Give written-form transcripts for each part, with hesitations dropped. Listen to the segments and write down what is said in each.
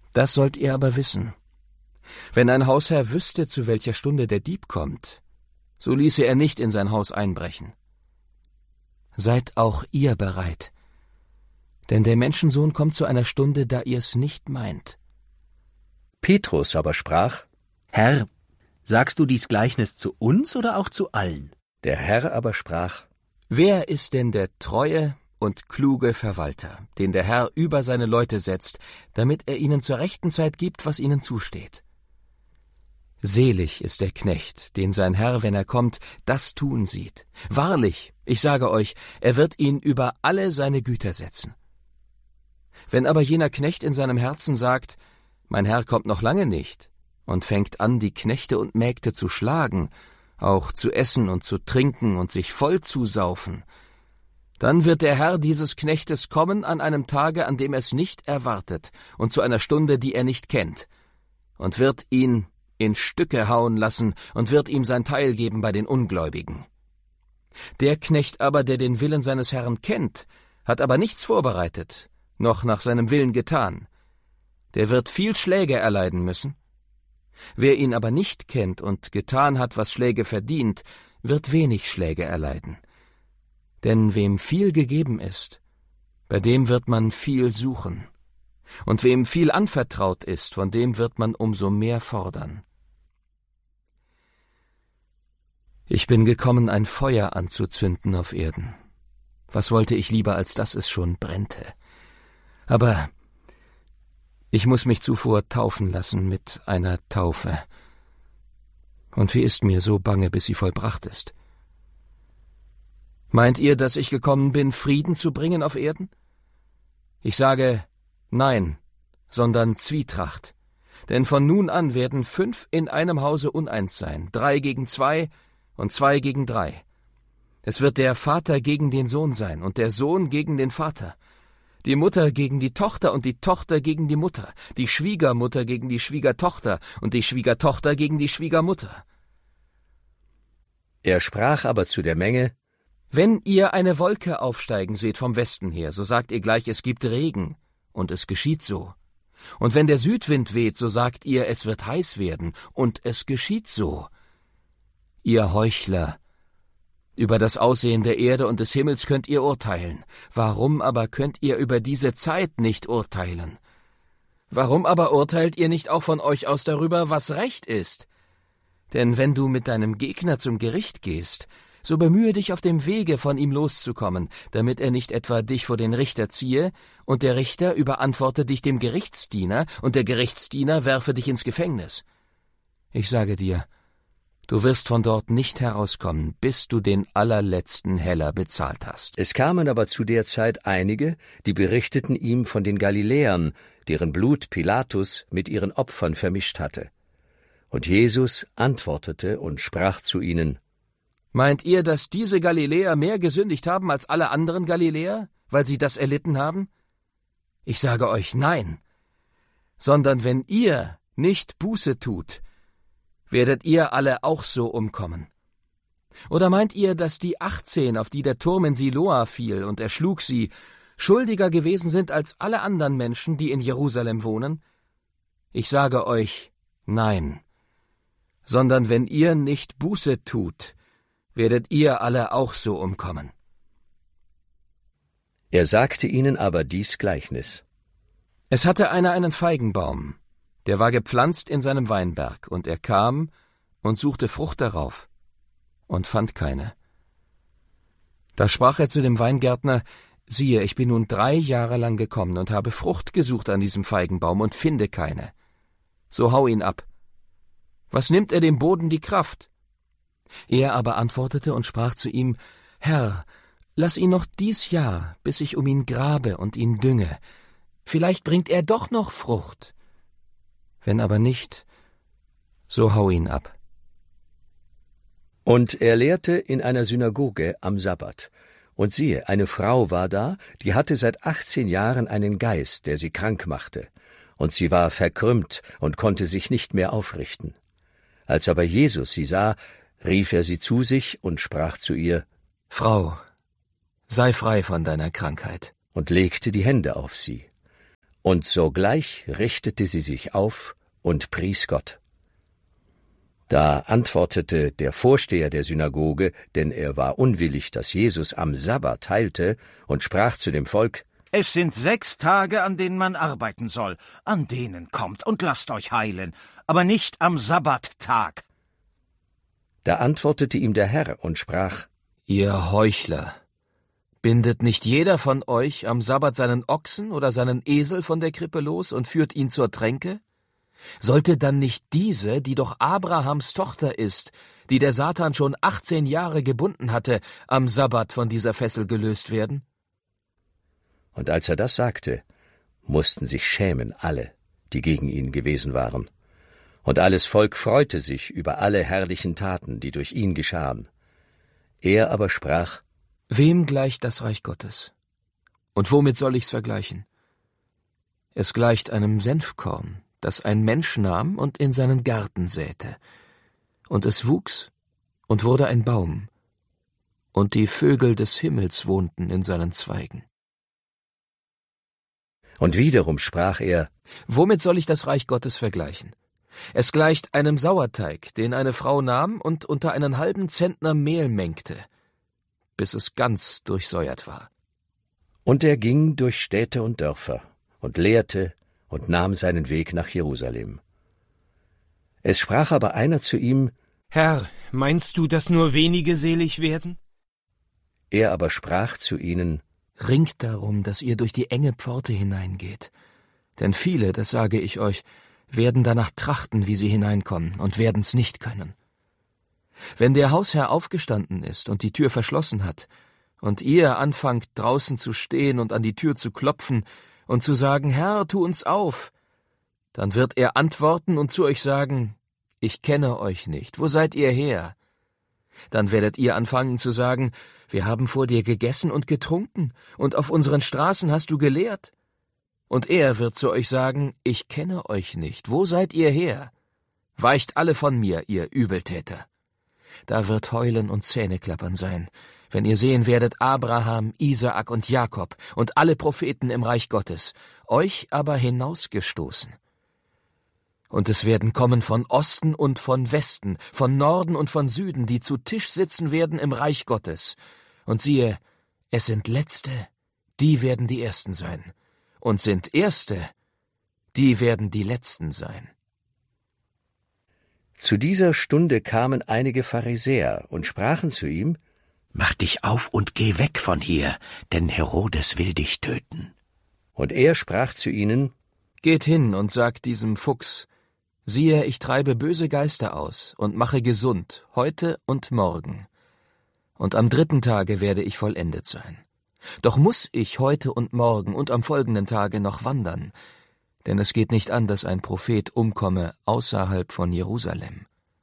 Das sollt ihr aber wissen. Wenn ein Hausherr wüsste, zu welcher Stunde der Dieb kommt, so ließe er nicht in sein Haus einbrechen. Seid auch ihr bereit, denn der Menschensohn kommt zu einer Stunde, da ihr es nicht meint. Petrus aber sprach: Herr, sagst du dies Gleichnis zu uns oder auch zu allen? Der Herr aber sprach: Wer ist denn der treue und kluge Verwalter, den der Herr über seine Leute setzt, damit er ihnen zur rechten Zeit gibt, was ihnen zusteht? Selig ist der Knecht, den sein Herr, wenn er kommt, das tun sieht. Wahrlich, ich sage euch, er wird ihn über alle seine Güter setzen. Wenn aber jener Knecht in seinem Herzen sagt, mein Herr kommt noch lange nicht, und fängt an, die Knechte und Mägde zu schlagen, auch zu essen und zu trinken und sich voll zu saufen, dann wird der Herr dieses Knechtes kommen an einem Tage, an dem er es nicht erwartet, und zu einer Stunde, die er nicht kennt, und wird ihn in Stücke hauen lassen und wird ihm sein Teil geben bei den Ungläubigen. Der Knecht aber, der den Willen seines Herrn kennt, hat aber nichts vorbereitet, noch nach seinem Willen getan, der wird viel Schläge erleiden müssen. Wer ihn aber nicht kennt und getan hat, was Schläge verdient, wird wenig Schläge erleiden. Denn wem viel gegeben ist, bei dem wird man viel suchen. Und wem viel anvertraut ist, von dem wird man umso mehr fordern. Ich bin gekommen, ein Feuer anzuzünden auf Erden. Was wollte ich lieber, als dass es schon brennte? Aber ich muß mich zuvor taufen lassen mit einer Taufe. Und wie ist mir so bange, bis sie vollbracht ist? Meint ihr, dass ich gekommen bin, Frieden zu bringen auf Erden? Ich sage, nein, sondern Zwietracht. Denn von nun an werden 5 in einem Hause uneins sein, 3 gegen 2 und 2 gegen 3. Es wird der Vater gegen den Sohn sein und der Sohn gegen den Vater, die Mutter gegen die Tochter und die Tochter gegen die Mutter, die Schwiegermutter gegen die Schwiegertochter und die Schwiegertochter gegen die Schwiegermutter. Er sprach aber zu der Menge: Wenn ihr eine Wolke aufsteigen seht vom Westen her, so sagt ihr gleich, es gibt Regen, und es geschieht so. Und wenn der Südwind weht, so sagt ihr, es wird heiß werden, und es geschieht so. Ihr Heuchler, über das Aussehen der Erde und des Himmels könnt ihr urteilen. Warum aber könnt ihr über diese Zeit nicht urteilen? Warum aber urteilt ihr nicht auch von euch aus darüber, was recht ist? Denn wenn du mit deinem Gegner zum Gericht gehst, so bemühe dich auf dem Wege, von ihm loszukommen, damit er nicht etwa dich vor den Richter ziehe, und der Richter überantworte dich dem Gerichtsdiener, und der Gerichtsdiener werfe dich ins Gefängnis. Ich sage dir, du wirst von dort nicht herauskommen, bis du den allerletzten Heller bezahlt hast. Es kamen aber zu der Zeit einige, die berichteten ihm von den Galiläern, deren Blut Pilatus mit ihren Opfern vermischt hatte. Und Jesus antwortete und sprach zu ihnen: Meint ihr, dass diese Galiläer mehr gesündigt haben als alle anderen Galiläer, weil sie das erlitten haben? Ich sage euch, nein. Sondern wenn ihr nicht Buße tut, werdet ihr alle auch so umkommen. Oder meint ihr, dass die 18, auf die der Turm in Siloa fiel und erschlug sie, schuldiger gewesen sind als alle anderen Menschen, die in Jerusalem wohnen? Ich sage euch, nein. Sondern wenn ihr nicht Buße tut, werdet ihr alle auch so umkommen. Er sagte ihnen aber dies Gleichnis: Es hatte einer einen Feigenbaum, der war gepflanzt in seinem Weinberg, und er kam und suchte Frucht darauf und fand keine. Da sprach er zu dem Weingärtner: Siehe, ich bin nun 3 Jahre lang gekommen und habe Frucht gesucht an diesem Feigenbaum und finde keine. So hau ihn ab. Was nimmt er dem Boden die Kraft? Er aber antwortete und sprach zu ihm: Herr, lass ihn noch dies Jahr, bis ich um ihn grabe und ihn dünge. Vielleicht bringt er doch noch Frucht. Wenn aber nicht, so hau ihn ab. Und er lehrte in einer Synagoge am Sabbat. Und siehe, eine Frau war da, die hatte seit 18 Jahren einen Geist, der sie krank machte. Und sie war verkrümmt und konnte sich nicht mehr aufrichten. Als aber Jesus sie sah, rief er sie zu sich und sprach zu ihr: Frau, sei frei von deiner Krankheit. Und legte die Hände auf sie. Und sogleich richtete sie sich auf und pries Gott. Da antwortete der Vorsteher der Synagoge, denn er war unwillig, dass Jesus am Sabbat heilte, und sprach zu dem Volk: Es sind 6 Tage, an denen man arbeiten soll. An denen kommt und lasst euch heilen, aber nicht am Sabbattag. Da antwortete ihm der Herr und sprach: Ihr Heuchler! Bindet nicht jeder von euch am Sabbat seinen Ochsen oder seinen Esel von der Krippe los und führt ihn zur Tränke? Sollte dann nicht diese, die doch Abrahams Tochter ist, die der Satan schon 18 Jahre gebunden hatte, am Sabbat von dieser Fessel gelöst werden? Und als er das sagte, mussten sich schämen alle, die gegen ihn gewesen waren. Und alles Volk freute sich über alle herrlichen Taten, die durch ihn geschahen. Er aber sprach: Wem gleicht das Reich Gottes? Und womit soll ich's vergleichen? Es gleicht einem Senfkorn, das ein Mensch nahm und in seinen Garten säte. Und es wuchs und wurde ein Baum, und die Vögel des Himmels wohnten in seinen Zweigen. Und wiederum sprach er: Womit soll ich das Reich Gottes vergleichen? Es gleicht einem Sauerteig, den eine Frau nahm und unter einen halben Zentner Mehl mengte, bis es ganz durchsäuert war. Und er ging durch Städte und Dörfer und lehrte und nahm seinen Weg nach Jerusalem. Es sprach aber einer zu ihm: Herr, meinst du, dass nur wenige selig werden? Er aber sprach zu ihnen: Ringt darum, dass ihr durch die enge Pforte hineingeht. Denn viele, das sage ich euch, werden danach trachten, wie sie hineinkommen, und werden's nicht können. Wenn der Hausherr aufgestanden ist und die Tür verschlossen hat, und ihr anfangt draußen zu stehen und an die Tür zu klopfen und zu sagen: Herr, tu uns auf, dann wird er antworten und zu euch sagen: Ich kenne euch nicht, wo seid ihr her? Dann werdet ihr anfangen zu sagen: Wir haben vor dir gegessen und getrunken, und auf unseren Straßen hast du gelehrt. Und er wird zu euch sagen: Ich kenne euch nicht, wo seid ihr her? Weicht alle von mir, ihr Übeltäter. Da wird Heulen und Zähneklappern sein, wenn ihr sehen werdet Abraham, Isaak und Jakob und alle Propheten im Reich Gottes, euch aber hinausgestoßen. Und es werden kommen von Osten und von Westen, von Norden und von Süden, die zu Tisch sitzen werden im Reich Gottes. Und siehe, es sind Letzte, die werden die Ersten sein. Und sind Erste, die werden die Letzten sein. Zu dieser Stunde kamen einige Pharisäer und sprachen zu ihm: Mach dich auf und geh weg von hier, denn Herodes will dich töten. Und er sprach zu ihnen: Geht hin und sagt diesem Fuchs: Siehe, ich treibe böse Geister aus und mache gesund, heute und morgen. Und am 3. Tage werde ich vollendet sein. Doch muß ich heute und morgen und am folgenden Tage noch wandern, denn es geht nicht an, dass ein Prophet umkomme außerhalb von Jerusalem.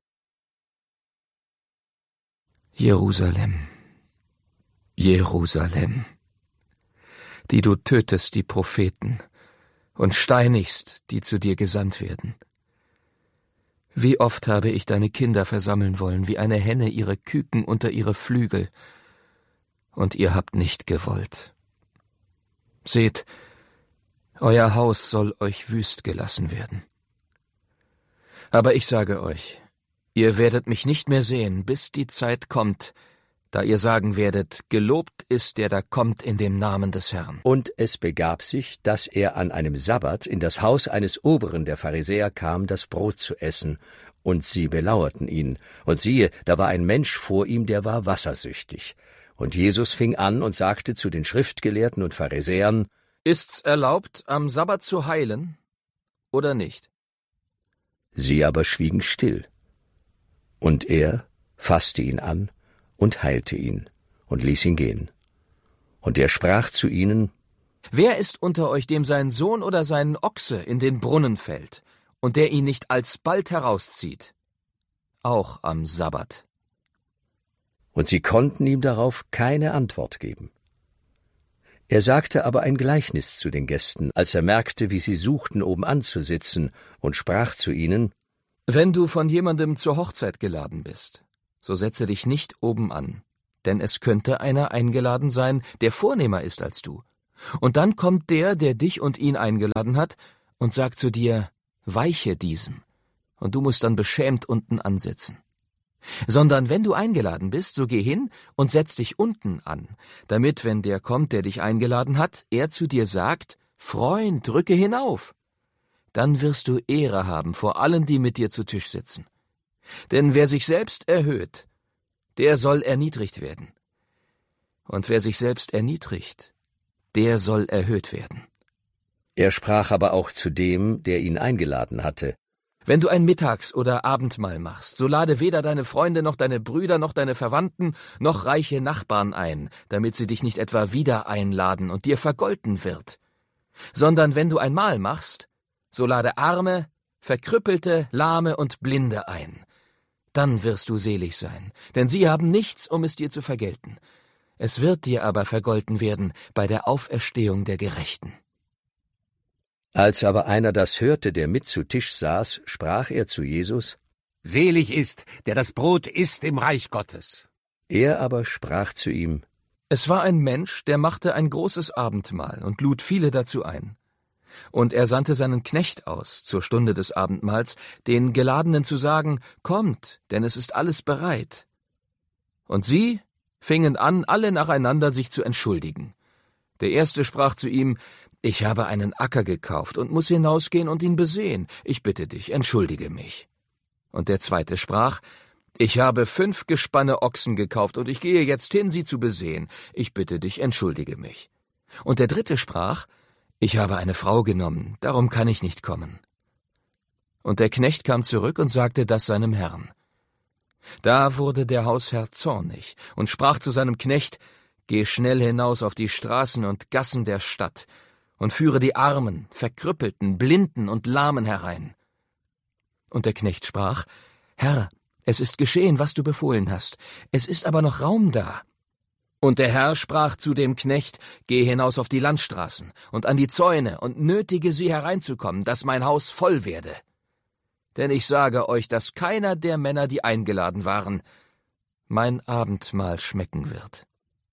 Jerusalem, Jerusalem, die du tötest die Propheten und steinigst, die zu dir gesandt werden. Wie oft habe ich deine Kinder versammeln wollen, wie eine Henne ihre Küken unter ihre Flügel, und ihr habt nicht gewollt. Seht, euer Haus soll euch wüst gelassen werden. Aber ich sage euch, ihr werdet mich nicht mehr sehen, bis die Zeit kommt, da ihr sagen werdet: Gelobt ist der da kommt in dem Namen des Herrn. Und es begab sich, dass er an einem Sabbat in das Haus eines Oberen der Pharisäer kam, das Brot zu essen, und sie belauerten ihn. Und siehe, da war ein Mensch vor ihm, der war wassersüchtig. Und Jesus fing an und sagte zu den Schriftgelehrten und Pharisäern: Ist's erlaubt, am Sabbat zu heilen oder nicht? Sie aber schwiegen still. Und er fasste ihn an und heilte ihn und ließ ihn gehen. Und er sprach zu ihnen: Wer ist unter euch, dem sein Sohn oder sein Ochse in den Brunnen fällt, und der ihn nicht alsbald herauszieht? Auch am Sabbat. Und sie konnten ihm darauf keine Antwort geben. Er sagte aber ein Gleichnis zu den Gästen, als er merkte, wie sie suchten, obenan zu sitzen, und sprach zu ihnen: Wenn du von jemandem zur Hochzeit geladen bist, so setze dich nicht oben an, denn es könnte einer eingeladen sein, der vornehmer ist als du, Und dann kommt der dich und ihn eingeladen hat, und sagt zu dir, weiche diesem, und du musst dann beschämt unten ansitzen. Sondern wenn du eingeladen bist, so geh hin und setz dich unten an, damit, wenn der kommt, der dich eingeladen hat, er zu dir sagt, Freund, rücke hinauf. Dann wirst du Ehre haben vor allen, die mit dir zu Tisch sitzen. Denn wer sich selbst erhöht, der soll erniedrigt werden. Und wer sich selbst erniedrigt, der soll erhöht werden. Er sprach aber auch zu dem, der ihn eingeladen hatte. Wenn du ein Mittags- oder Abendmahl machst, so lade weder deine Freunde noch deine Brüder noch deine Verwandten noch reiche Nachbarn ein, damit sie dich nicht etwa wieder einladen und dir vergolten wird. Sondern wenn du ein Mahl machst, so lade Arme, Verkrüppelte, Lahme und Blinde ein. Dann wirst du selig sein, denn sie haben nichts, um es dir zu vergelten. Es wird dir aber vergolten werden bei der Auferstehung der Gerechten. Als aber einer das hörte, der mit zu Tisch saß, sprach er zu Jesus, Selig ist, der das Brot isst im Reich Gottes. Er aber sprach zu ihm, Es war ein Mensch, der machte ein großes Abendmahl und lud viele dazu ein. Und er sandte seinen Knecht aus, zur Stunde des Abendmahls, den Geladenen zu sagen, Kommt, denn es ist alles bereit. Und sie fingen an, alle nacheinander sich zu entschuldigen. Der erste sprach zu ihm, Ich habe einen Acker gekauft und muss hinausgehen und ihn besehen. Ich bitte dich, entschuldige mich. Und der zweite sprach, Ich habe 5 Gespanne Ochsen gekauft und ich gehe jetzt hin, sie zu besehen. Ich bitte dich, entschuldige mich. Und der dritte sprach, Ich habe eine Frau genommen, darum kann ich nicht kommen. Und der Knecht kam zurück und sagte das seinem Herrn. Da wurde der Hausherr zornig und sprach zu seinem Knecht, Geh schnell hinaus auf die Straßen und Gassen der Stadt und führe die Armen, Verkrüppelten, Blinden und Lahmen herein. Und der Knecht sprach, Herr, es ist geschehen, was du befohlen hast, es ist aber noch Raum da. Und der Herr sprach zu dem Knecht, Geh hinaus auf die Landstraßen und an die Zäune und nötige sie hereinzukommen, dass mein Haus voll werde. Denn ich sage euch, dass keiner der Männer, die eingeladen waren, mein Abendmahl schmecken wird.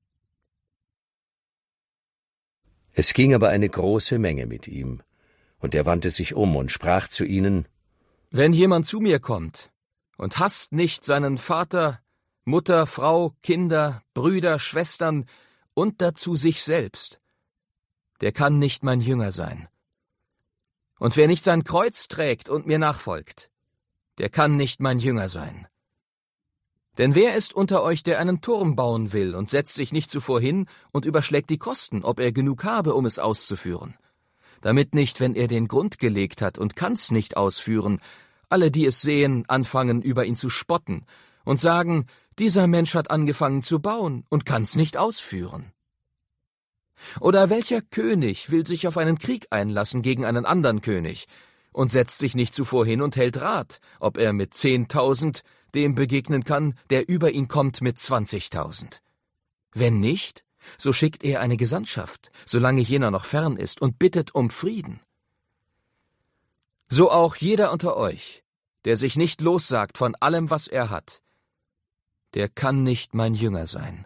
Es ging aber eine große Menge mit ihm, und er wandte sich um und sprach zu ihnen, Wenn jemand zu mir kommt und hasst nicht seinen Vater, Mutter, Frau, Kinder, Brüder, Schwestern und dazu sich selbst, der kann nicht mein Jünger sein. Und wer nicht sein Kreuz trägt und mir nachfolgt, der kann nicht mein Jünger sein. Denn wer ist unter euch, der einen Turm bauen will und setzt sich nicht zuvor hin und überschlägt die Kosten, ob er genug habe, um es auszuführen? Damit nicht, wenn er den Grund gelegt hat und kann's nicht ausführen, alle, die es sehen, anfangen, über ihn zu spotten und sagen, dieser Mensch hat angefangen zu bauen und kann's nicht ausführen. Oder welcher König will sich auf einen Krieg einlassen gegen einen anderen König und setzt sich nicht zuvor hin und hält Rat, ob er mit 10.000 dem begegnen kann, der über ihn kommt mit 20.000? Wenn nicht, so schickt er eine Gesandtschaft, solange jener noch fern ist, und bittet um Frieden. So auch jeder unter euch, der sich nicht lossagt von allem, was er hat, der kann nicht mein Jünger sein.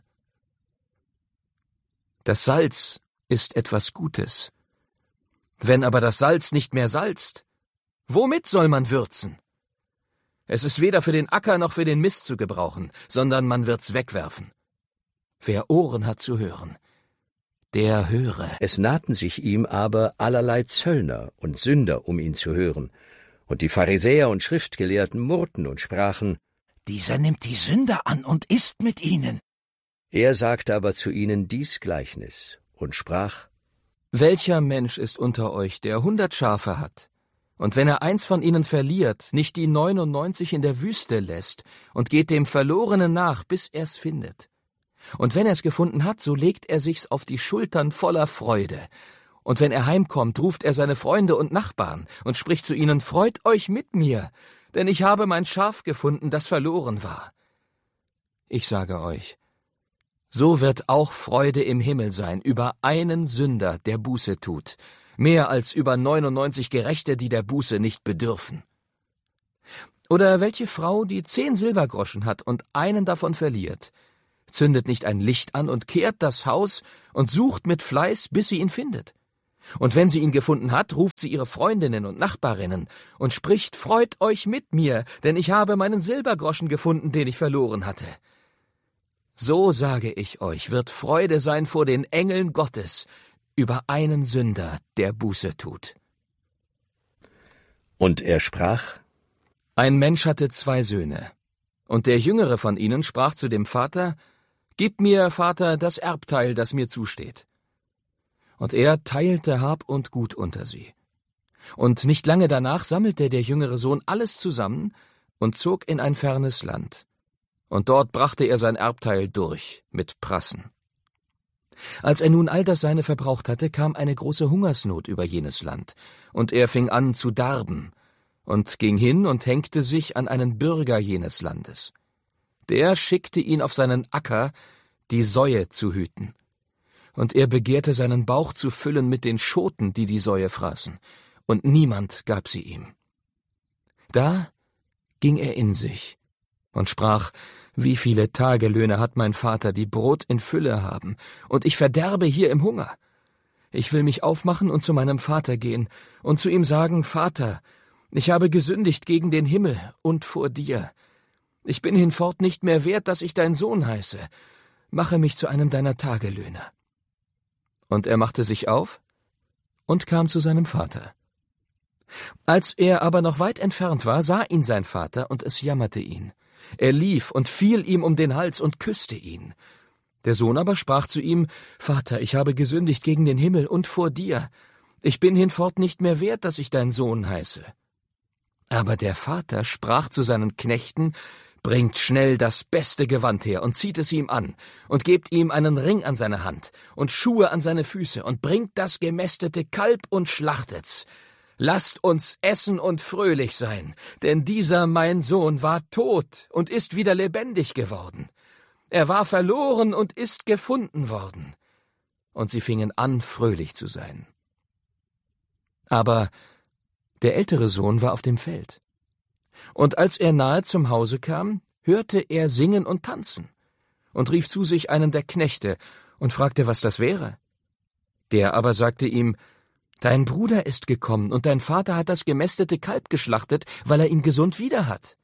Das Salz ist etwas Gutes. Wenn aber das Salz nicht mehr salzt, womit soll man würzen? Es ist weder für den Acker noch für den Mist zu gebrauchen, sondern man wird's wegwerfen. Wer Ohren hat zu hören, der höre. Es nahten sich ihm aber allerlei Zöllner und Sünder, um ihn zu hören. Und die Pharisäer und Schriftgelehrten murrten und sprachen, Dieser nimmt die Sünder an und isst mit ihnen. Er sagte aber zu ihnen dies Gleichnis und sprach, Welcher Mensch ist unter euch, der 100 Schafe hat, und wenn er eins von ihnen verliert, nicht die 99 in der Wüste lässt und geht dem Verlorenen nach, bis er's findet? Und wenn er's gefunden hat, so legt er sich's auf die Schultern voller Freude. Und wenn er heimkommt, ruft er seine Freunde und Nachbarn und spricht zu ihnen, Freut euch mit mir, denn ich habe mein Schaf gefunden, das verloren war. Ich sage euch, so wird auch Freude im Himmel sein über einen Sünder, der Buße tut, mehr als über 99 Gerechte, die der Buße nicht bedürfen. Oder welche Frau, die 10 Silbergroschen hat und einen davon verliert, zündet nicht ein Licht an und kehrt das Haus und sucht mit Fleiß, bis sie ihn findet. Und wenn sie ihn gefunden hat, ruft sie ihre Freundinnen und Nachbarinnen und spricht: Freut euch mit mir, denn ich habe meinen Silbergroschen gefunden, den ich verloren hatte. So sage ich euch, wird Freude sein vor den Engeln Gottes über einen Sünder, der Buße tut. Und er sprach: Ein Mensch hatte 2 Söhne, und der jüngere von ihnen sprach zu dem Vater: Gib mir, Vater, das Erbteil, das mir zusteht. Und er teilte Hab und Gut unter sie. Und nicht lange danach sammelte der jüngere Sohn alles zusammen und zog in ein fernes Land. Und dort brachte er sein Erbteil durch mit Prassen. Als er nun all das Seine verbraucht hatte, kam eine große Hungersnot über jenes Land, und er fing an zu darben und ging hin und hängte sich an einen Bürger jenes Landes. Der schickte ihn auf seinen Acker, die Säue zu hüten. Und er begehrte seinen Bauch zu füllen mit den Schoten, die die Säue fraßen, und niemand gab sie ihm. Da ging er in sich und sprach: Wie viele Tagelöhne hat mein Vater, die Brot in Fülle haben, und ich verderbe hier im Hunger. Ich will mich aufmachen und zu meinem Vater gehen und zu ihm sagen: Vater, ich habe gesündigt gegen den Himmel und vor dir. Ich bin hinfort nicht mehr wert, dass ich dein Sohn heiße. Mache mich zu einem deiner Tagelöhner. Und er machte sich auf und kam zu seinem Vater. Als er aber noch weit entfernt war, sah ihn sein Vater, und es jammerte ihn. Er lief und fiel ihm um den Hals und küsste ihn. Der Sohn aber sprach zu ihm: Vater, ich habe gesündigt gegen den Himmel und vor dir. Ich bin hinfort nicht mehr wert, dass ich dein Sohn heiße. Aber der Vater sprach zu seinen Knechten: Bringt schnell das beste Gewand her und zieht es ihm an und gebt ihm einen Ring an seine Hand und Schuhe an seine Füße und bringt das gemästete Kalb und schlachtet's. Lasst uns essen und fröhlich sein, denn dieser mein Sohn war tot und ist wieder lebendig geworden. Er war verloren und ist gefunden worden. Und sie fingen an, fröhlich zu sein. Aber der ältere Sohn war auf dem Feld. Und als er nahe zum Hause kam, hörte er singen und tanzen und rief zu sich einen der Knechte und fragte, was das wäre. Der aber sagte ihm: Dein Bruder ist gekommen, und dein Vater hat das gemästete Kalb geschlachtet, weil er ihn gesund wieder hat.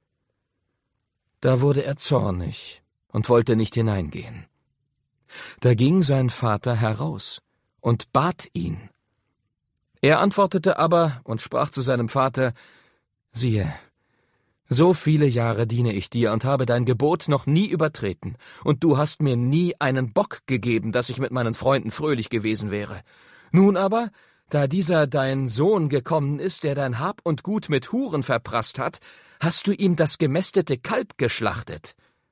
Da wurde er zornig und wollte nicht hineingehen. Da ging sein Vater heraus und bat ihn. Er antwortete aber und sprach zu seinem Vater: Siehe, so viele Jahre diene ich dir und habe dein Gebot noch nie übertreten, und du hast mir nie einen Bock gegeben, dass ich mit meinen Freunden fröhlich gewesen wäre. Nun aber, da dieser dein Sohn gekommen ist, der dein Hab und Gut mit Huren verprasst hat, hast du ihm das gemästete Kalb geschlachtet.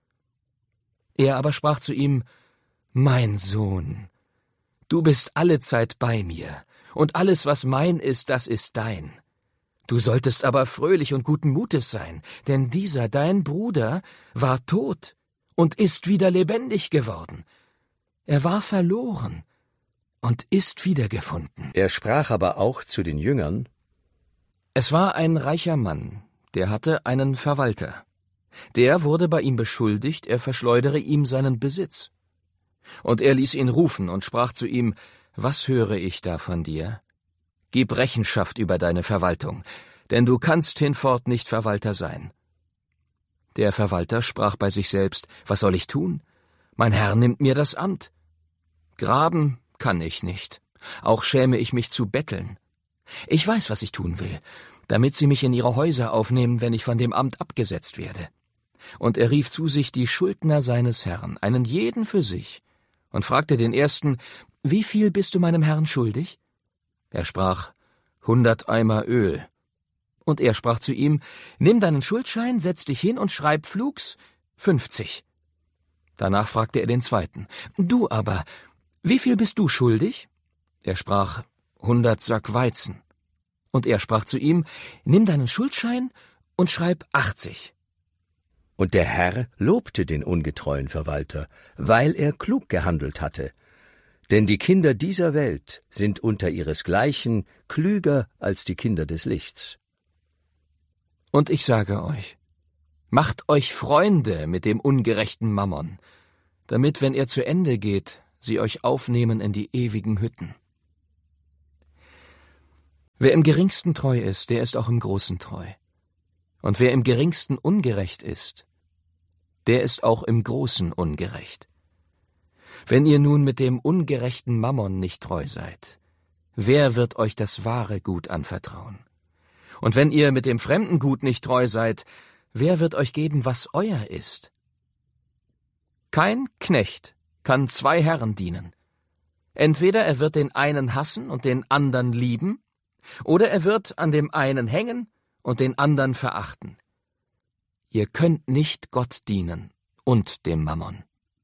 Er aber sprach zu ihm: Mein Sohn, du bist allezeit bei mir, und alles, was mein ist, das ist dein. Du solltest aber fröhlich und guten Mutes sein, denn dieser dein Bruder war tot und ist wieder lebendig geworden. Er war verloren und ist wiedergefunden. Er sprach aber auch zu den Jüngern: Es war ein reicher Mann, der hatte einen Verwalter. Der wurde bei ihm beschuldigt, er verschleudere ihm seinen Besitz. Und er ließ ihn rufen und sprach zu ihm: Was höre ich da von dir? Gib Rechenschaft über deine Verwaltung, denn du kannst hinfort nicht Verwalter sein. Der Verwalter sprach bei sich selbst: Was soll ich tun? Mein Herr nimmt mir das Amt. Graben kann ich nicht, auch schäme ich mich zu betteln. Ich weiß, was ich tun will, damit sie mich in ihre Häuser aufnehmen, wenn ich von dem Amt abgesetzt werde. Und er rief zu sich die Schuldner seines Herrn, einen jeden für sich, und fragte den ersten: Wie viel bist du meinem Herrn schuldig? Er sprach: 100 Eimer Öl. Und er sprach zu ihm: Nimm deinen Schuldschein, setz dich hin und schreib flugs 50. Danach fragte er den zweiten: Du aber, wie viel bist du schuldig? Er sprach: 100 Sack Weizen. Und er sprach zu ihm: Nimm deinen Schuldschein und schreib 80. Und der Herr lobte den ungetreuen Verwalter, weil er klug gehandelt hatte. Denn die Kinder dieser Welt sind unter ihresgleichen klüger als die Kinder des Lichts. Und ich sage euch: Macht euch Freunde mit dem ungerechten Mammon, damit, wenn er zu Ende geht, sie euch aufnehmen in die ewigen Hütten. Wer im Geringsten treu ist, der ist auch im Großen treu. Und wer im Geringsten ungerecht ist, der ist auch im Großen ungerecht. Wenn ihr nun mit dem ungerechten Mammon nicht treu seid, wer wird euch das wahre Gut anvertrauen? Und wenn ihr mit dem fremden Gut nicht treu seid, wer wird euch geben, was euer ist? Kein Knecht kann 2 Herren dienen. Entweder er wird den einen hassen und den anderen lieben, oder er wird an dem einen hängen und den anderen verachten. Ihr könnt nicht Gott dienen und dem Mammon.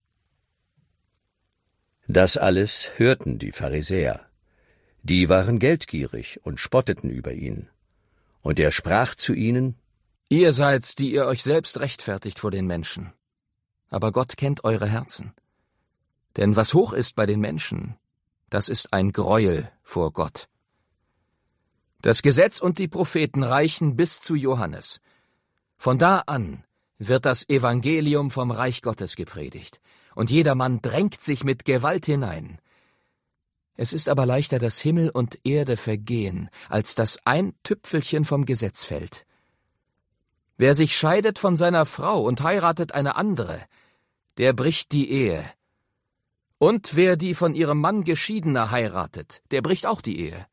Das alles hörten die Pharisäer. Die waren geldgierig und spotteten über ihn. Und er sprach zu ihnen: Ihr seid's, die ihr euch selbst rechtfertigt vor den Menschen. Aber Gott kennt eure Herzen. Denn was hoch ist bei den Menschen, das ist ein Greuel vor Gott. Das Gesetz und die Propheten reichen bis zu Johannes. Von da an wird das Evangelium vom Reich Gottes gepredigt, und jedermann drängt sich mit Gewalt hinein. Es ist aber leichter, dass Himmel und Erde vergehen, als dass ein Tüpfelchen vom Gesetz fällt. Wer sich scheidet von seiner Frau und heiratet eine andere, der bricht die Ehe. Und wer die von ihrem Mann Geschiedene heiratet, der bricht auch die Ehe.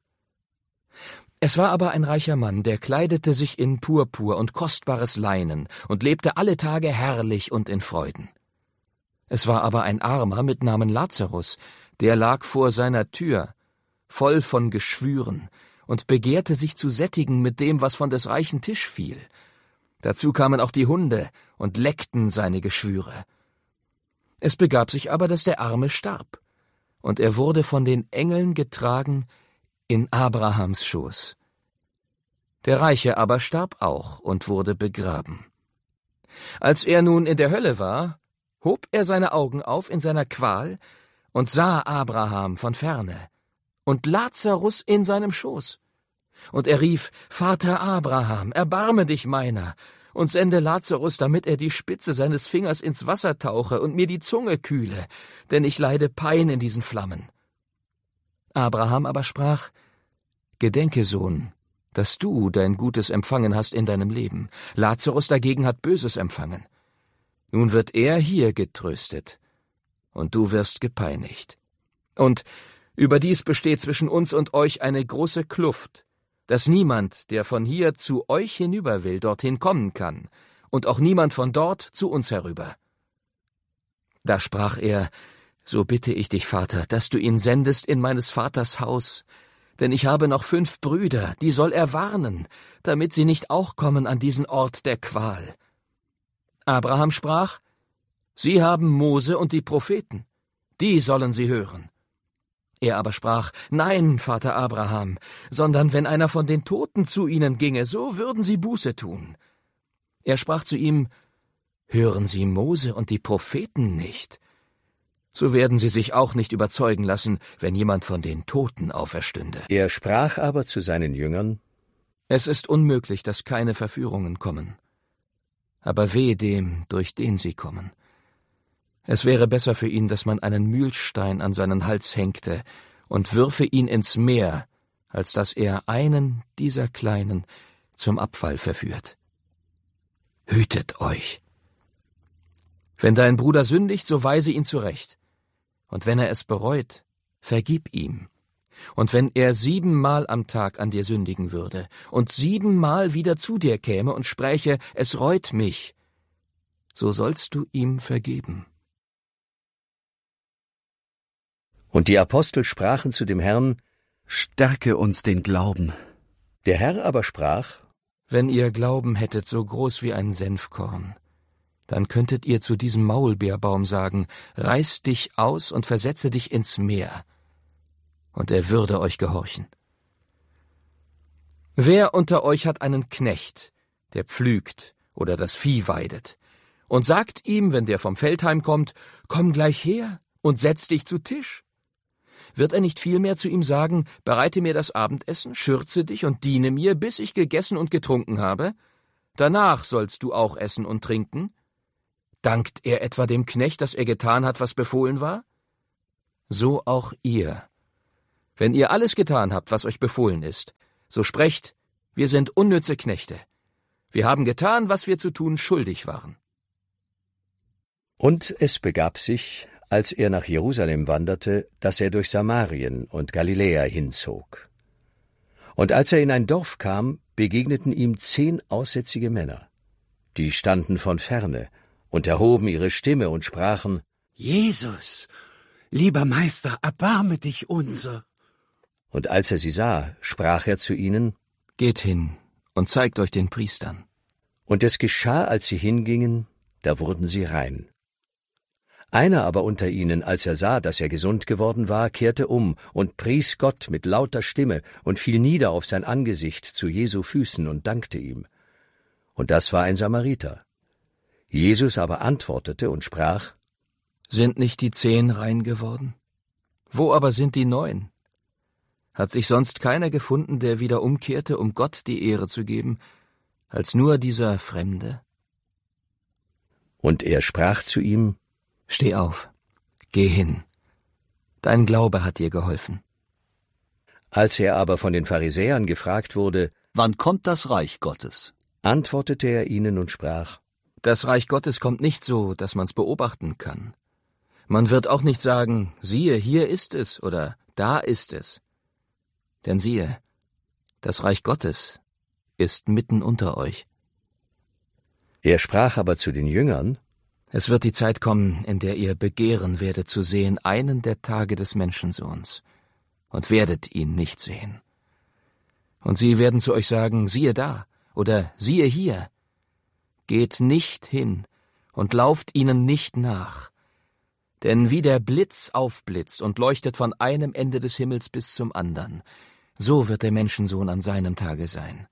Es war aber ein reicher Mann, der kleidete sich in Purpur und kostbares Leinen und lebte alle Tage herrlich und in Freuden. Es war aber ein Armer mit Namen Lazarus, der lag vor seiner Tür, voll von Geschwüren, und begehrte sich zu sättigen mit dem, was von des reichen Tisch fiel. Dazu kamen auch die Hunde und leckten seine Geschwüre. Es begab sich aber, dass der Arme starb, und er wurde von den Engeln getragen in Abrahams Schoß. Der Reiche aber starb auch und wurde begraben. Als er nun in der Hölle war, hob er seine Augen auf in seiner Qual und sah Abraham von ferne und Lazarus in seinem Schoß. Und er rief: Vater Abraham, erbarme dich meiner und sende Lazarus, damit er die Spitze seines Fingers ins Wasser tauche und mir die Zunge kühle, denn ich leide Pein in diesen Flammen. Abraham aber sprach: Gedenke, Sohn, dass du dein Gutes empfangen hast in deinem Leben. Lazarus dagegen hat Böses empfangen. Nun wird er hier getröstet, und du wirst gepeinigt. Und überdies besteht zwischen uns und euch eine große Kluft, dass niemand, der von hier zu euch hinüber will, dorthin kommen kann, und auch niemand von dort zu uns herüber. Da sprach er: So bitte ich dich, Vater, dass du ihn sendest in meines Vaters Haus, denn ich habe noch 5 Brüder, die soll er warnen, damit sie nicht auch kommen an diesen Ort der Qual. Abraham sprach: Sie haben Mose und die Propheten, die sollen sie hören. Er aber sprach: Nein, Vater Abraham, sondern wenn einer von den Toten zu ihnen ginge, so würden sie Buße tun. Er sprach zu ihm: Hören Sie Mose und die Propheten nicht? So werden sie sich auch nicht überzeugen lassen, wenn jemand von den Toten auferstünde. Er sprach aber zu seinen Jüngern: Es ist unmöglich, dass keine Verführungen kommen. Aber wehe dem, durch den sie kommen. Es wäre besser für ihn, dass man einen Mühlstein an seinen Hals hängte und würfe ihn ins Meer, als dass er einen dieser Kleinen zum Abfall verführt. Hütet euch! Wenn dein Bruder sündigt, so weise ihn zurecht. Und wenn er es bereut, vergib ihm. Und wenn er 7-mal am Tag an dir sündigen würde und 7-mal wieder zu dir käme und spräche: Es reut mich, so sollst du ihm vergeben. Und die Apostel sprachen zu dem Herrn: Stärke uns den Glauben. Der Herr aber sprach: Wenn ihr Glauben hättet, so groß wie ein Senfkorn, dann könntet ihr zu diesem Maulbeerbaum sagen: Reiß dich aus und versetze dich ins Meer, und er würde euch gehorchen. Wer unter euch hat einen Knecht, der pflügt oder das Vieh weidet, und sagt ihm, wenn der vom Feld heimkommt: Komm gleich her und setz dich zu Tisch? Wird er nicht vielmehr zu ihm sagen: Bereite mir das Abendessen, schürze dich und diene mir, bis ich gegessen und getrunken habe? Danach sollst du auch essen und trinken? Dankt er etwa dem Knecht, dass er getan hat, was befohlen war? So auch ihr. Wenn ihr alles getan habt, was euch befohlen ist, so sprecht, wir sind unnütze Knechte. Wir haben getan, was wir zu tun schuldig waren. Und es begab sich, als er nach Jerusalem wanderte, dass er durch Samarien und Galiläa hinzog. Und als er in ein Dorf kam, begegneten ihm 10 aussätzige Männer. Die standen von ferne und erhoben ihre Stimme und sprachen: Jesus, lieber Meister, erbarme dich unser. Und als er sie sah, sprach er zu ihnen: Geht hin und zeigt euch den Priestern. Und es geschah, als sie hingingen, da wurden sie rein. Einer aber unter ihnen, als er sah, dass er gesund geworden war, kehrte um und pries Gott mit lauter Stimme und fiel nieder auf sein Angesicht zu Jesu Füßen und dankte ihm. Und das war ein Samariter. Jesus aber antwortete und sprach: Sind nicht die 10 rein geworden? Wo aber sind die 9? Hat sich sonst keiner gefunden, der wieder umkehrte, um Gott die Ehre zu geben, als nur dieser Fremde? Und er sprach zu ihm: Steh auf, geh hin. Dein Glaube hat dir geholfen. Als er aber von den Pharisäern gefragt wurde: Wann kommt das Reich Gottes? Antwortete er ihnen und sprach: Das Reich Gottes kommt nicht so, dass man's beobachten kann. Man wird auch nicht sagen: Siehe, hier ist es oder da ist es. Denn siehe, das Reich Gottes ist mitten unter euch. Er sprach aber zu den Jüngern: Es wird die Zeit kommen, in der ihr begehren werdet zu sehen einen der Tage des Menschensohns, und werdet ihn nicht sehen. Und sie werden zu euch sagen: Siehe da oder siehe hier. Geht nicht hin und lauft ihnen nicht nach. Denn wie der Blitz aufblitzt und leuchtet von einem Ende des Himmels bis zum andern, so wird der Menschensohn an seinem Tage sein.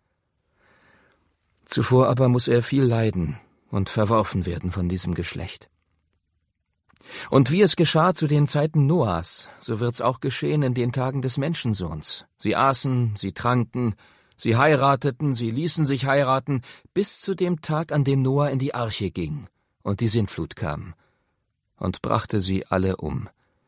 Zuvor aber muss er viel leiden und verworfen werden von diesem Geschlecht. Und wie es geschah zu den Zeiten Noahs, so wird's auch geschehen in den Tagen des Menschensohns. Sie aßen, sie tranken, sie heirateten, sie ließen sich heiraten, bis zu dem Tag, an dem Noah in die Arche ging und die Sintflut kam und brachte sie alle um.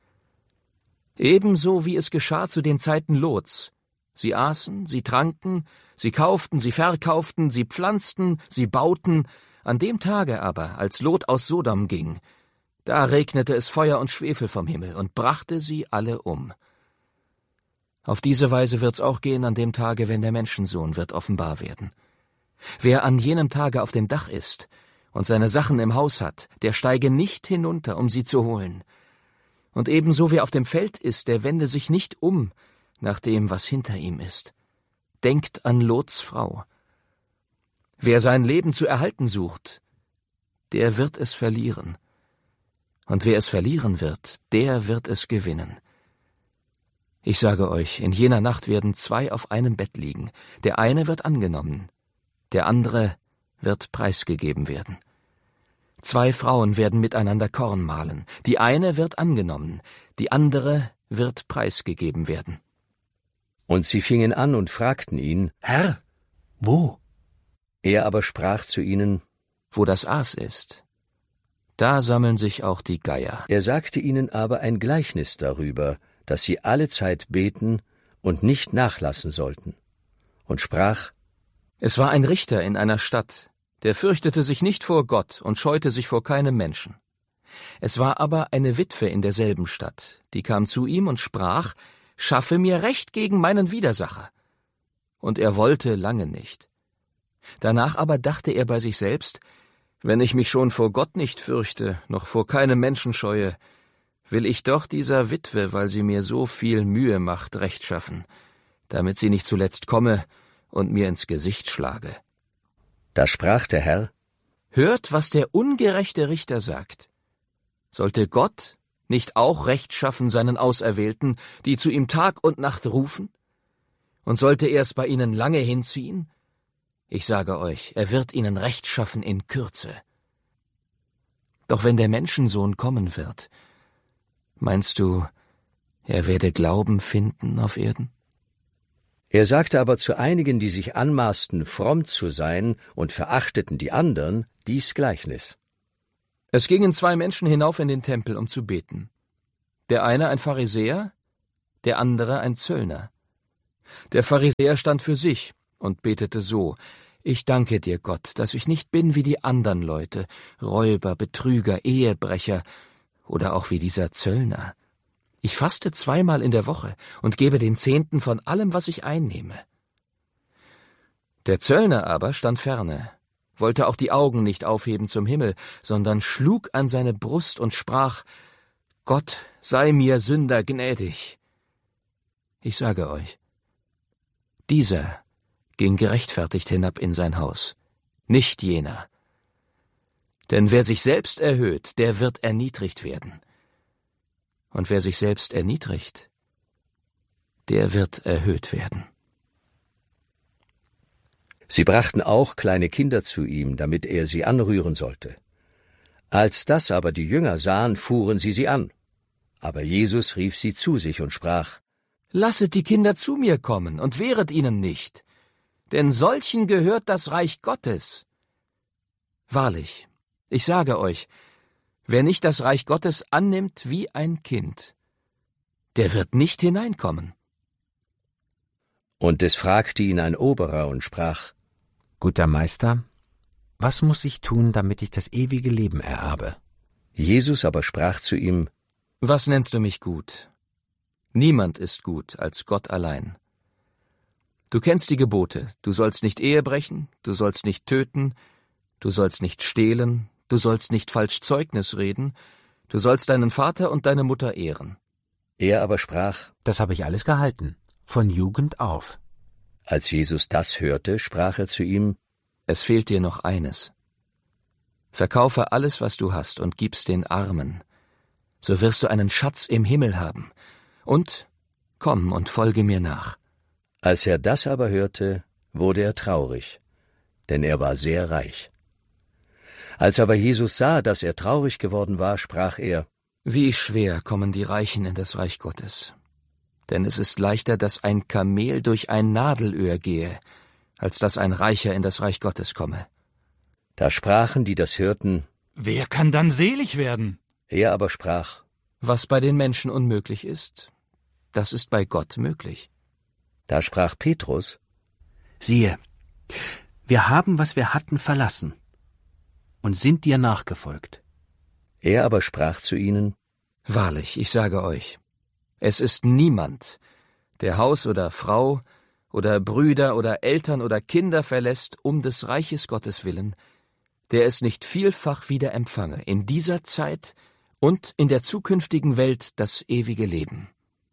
Ebenso wie es geschah zu den Zeiten Lots. Sie aßen, sie tranken, sie kauften, sie verkauften, sie pflanzten, sie bauten. An dem Tage aber, als Lot aus Sodom ging, da regnete es Feuer und Schwefel vom Himmel und brachte sie alle um. Auf diese Weise wird's auch gehen an dem Tage, wenn der Menschensohn wird offenbar werden. Wer an jenem Tage auf dem Dach ist und seine Sachen im Haus hat, der steige nicht hinunter, um sie zu holen. Und ebenso wer auf dem Feld ist, der wende sich nicht um nach dem, was hinter ihm ist. Denkt an Lots Frau. Wer sein Leben zu erhalten sucht, der wird es verlieren. Und wer es verlieren wird, der wird es gewinnen. Ich sage euch, in jener Nacht werden 2 auf einem Bett liegen. Der eine wird angenommen, der andere wird preisgegeben werden. 2 Frauen werden miteinander Korn mahlen. Die eine wird angenommen, die andere wird preisgegeben werden. Und sie fingen an und fragten ihn: Herr, wo? Er aber sprach zu ihnen: Wo das Aas ist, da sammeln sich auch die Geier. Er sagte ihnen aber ein Gleichnis darüber, dass sie allezeit beten und nicht nachlassen sollten, und sprach: Es war ein Richter in einer Stadt, der fürchtete sich nicht vor Gott und scheute sich vor keinem Menschen. Es war aber eine Witwe in derselben Stadt, die kam zu ihm und sprach: Schaffe mir Recht gegen meinen Widersacher. Und er wollte lange nicht. Danach aber dachte er bei sich selbst: Wenn ich mich schon vor Gott nicht fürchte, noch vor keinem Menschen scheue, will ich doch dieser Witwe, weil sie mir so viel Mühe macht, Recht schaffen, damit sie nicht zuletzt komme und mir ins Gesicht schlage. Da sprach der Herr: Hört, was der ungerechte Richter sagt. Sollte Gott nicht auch Recht schaffen seinen Auserwählten, die zu ihm Tag und Nacht rufen? Und sollte er es bei ihnen lange hinziehen? Ich sage euch, er wird ihnen Recht schaffen in Kürze. Doch wenn der Menschensohn kommen wird, meinst du, er werde Glauben finden auf Erden? Er sagte aber zu einigen, die sich anmaßten, fromm zu sein und verachteten die andern, dies Gleichnis: Es gingen 2 Menschen hinauf in den Tempel, um zu beten. Der eine ein Pharisäer, der andere ein Zöllner. Der Pharisäer stand für sich und betete so: Ich danke dir, Gott, dass ich nicht bin wie die anderen Leute, Räuber, Betrüger, Ehebrecher oder auch wie dieser Zöllner. Ich faste 2-mal in der Woche und gebe den 10. von allem, was ich einnehme. Der Zöllner aber stand ferne, wollte auch die Augen nicht aufheben zum Himmel, sondern schlug an seine Brust und sprach: Gott sei mir Sünder gnädig. Ich sage euch, dieser ging gerechtfertigt hinab in sein Haus, nicht jener. Denn wer sich selbst erhöht, der wird erniedrigt werden. Und wer sich selbst erniedrigt, der wird erhöht werden. Sie brachten auch kleine Kinder zu ihm, damit er sie anrühren sollte. Als das aber die Jünger sahen, fuhren sie an. Aber Jesus rief sie zu sich und sprach: Lasset die Kinder zu mir kommen und wehret ihnen nicht, denn solchen gehört das Reich Gottes. Wahrlich, ich sage euch, wer nicht das Reich Gottes annimmt wie ein Kind, der wird nicht hineinkommen. Und es fragte ihn ein Oberer und sprach: Guter Meister, was muss ich tun, damit ich das ewige Leben ererbe? Jesus aber sprach zu ihm: Was nennst du mich gut? Niemand ist gut als Gott allein. Du kennst die Gebote: Du sollst nicht Ehe brechen, du sollst nicht töten, du sollst nicht stehlen, du sollst nicht falsch Zeugnis reden, du sollst deinen Vater und deine Mutter ehren. Er aber sprach: Das habe ich alles gehalten, von Jugend auf. Als Jesus das hörte, sprach er zu ihm: Es fehlt dir noch eines. Verkaufe alles, was du hast, und gib's den Armen. So wirst du einen Schatz im Himmel haben. Und komm und folge mir nach. Als er das aber hörte, wurde er traurig, denn er war sehr reich. Als aber Jesus sah, dass er traurig geworden war, sprach er: Wie schwer kommen die Reichen in das Reich Gottes. Denn es ist leichter, dass ein Kamel durch ein Nadelöhr gehe, als dass ein Reicher in das Reich Gottes komme. Da sprachen, die das hörten: Wer kann dann selig werden? Er aber sprach: Was bei den Menschen unmöglich ist, das ist bei Gott möglich. Da sprach Petrus: Siehe, wir haben, was wir hatten, verlassen und sind dir nachgefolgt. Er aber sprach zu ihnen: Wahrlich, ich sage euch, es ist niemand, der Haus oder Frau oder Brüder oder Eltern oder Kinder verlässt, um des Reiches Gottes willen, der es nicht vielfach wieder empfange, in dieser Zeit und in der zukünftigen Welt das ewige Leben.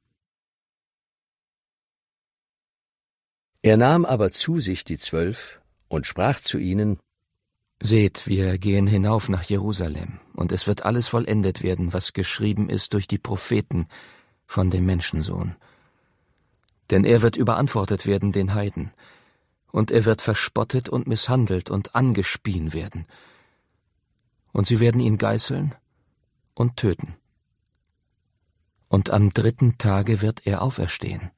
Er nahm aber zu sich die 12 und sprach zu ihnen: Seht, wir gehen hinauf nach Jerusalem, und es wird alles vollendet werden, was geschrieben ist durch die Propheten von dem Menschensohn. Denn er wird überantwortet werden den Heiden, und er wird verspottet und misshandelt und angespien werden. Und sie werden ihn geißeln und töten. Und am 3. Tage wird er auferstehen.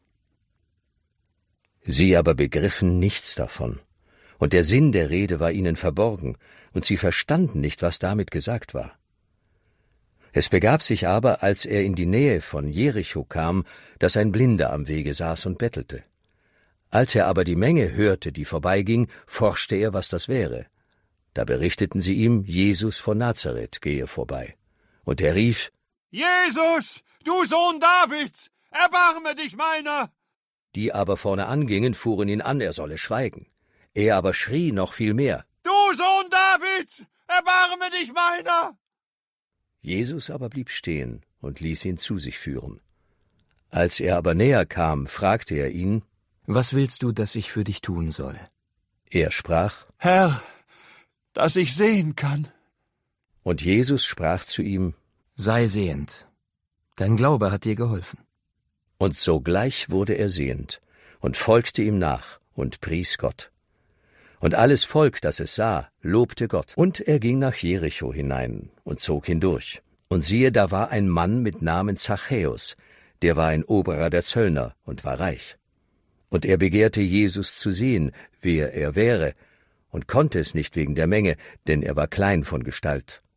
Sie aber begriffen nichts davon, und der Sinn der Rede war ihnen verborgen, und sie verstanden nicht, was damit gesagt war. Es begab sich aber, als er in die Nähe von Jericho kam, dass ein Blinder am Wege saß und bettelte. Als er aber die Menge hörte, die vorbeiging, forschte er, was das wäre. Da berichteten sie ihm, Jesus von Nazareth gehe vorbei. Und er rief: Jesus, du Sohn Davids, erbarme dich meiner! Die aber vorne angingen, fuhren ihn an, er solle schweigen. Er aber schrie noch viel mehr: Du Sohn Davids, erbarme dich meiner! Jesus aber blieb stehen und ließ ihn zu sich führen. Als er aber näher kam, fragte er ihn: Was willst du, dass ich für dich tun soll? Er sprach: Herr, dass ich sehen kann. Und Jesus sprach zu ihm: Sei sehend, dein Glaube hat dir geholfen. Und sogleich wurde er sehend und folgte ihm nach und pries Gott. Und alles Volk, das es sah, lobte Gott. Und er ging nach Jericho hinein und zog hindurch. Und siehe, da war ein Mann mit Namen Zachäus, der war ein Oberer der Zöllner und war reich. Und er begehrte Jesus zu sehen, wer er wäre, und konnte es nicht wegen der Menge, denn er war klein von Gestalt.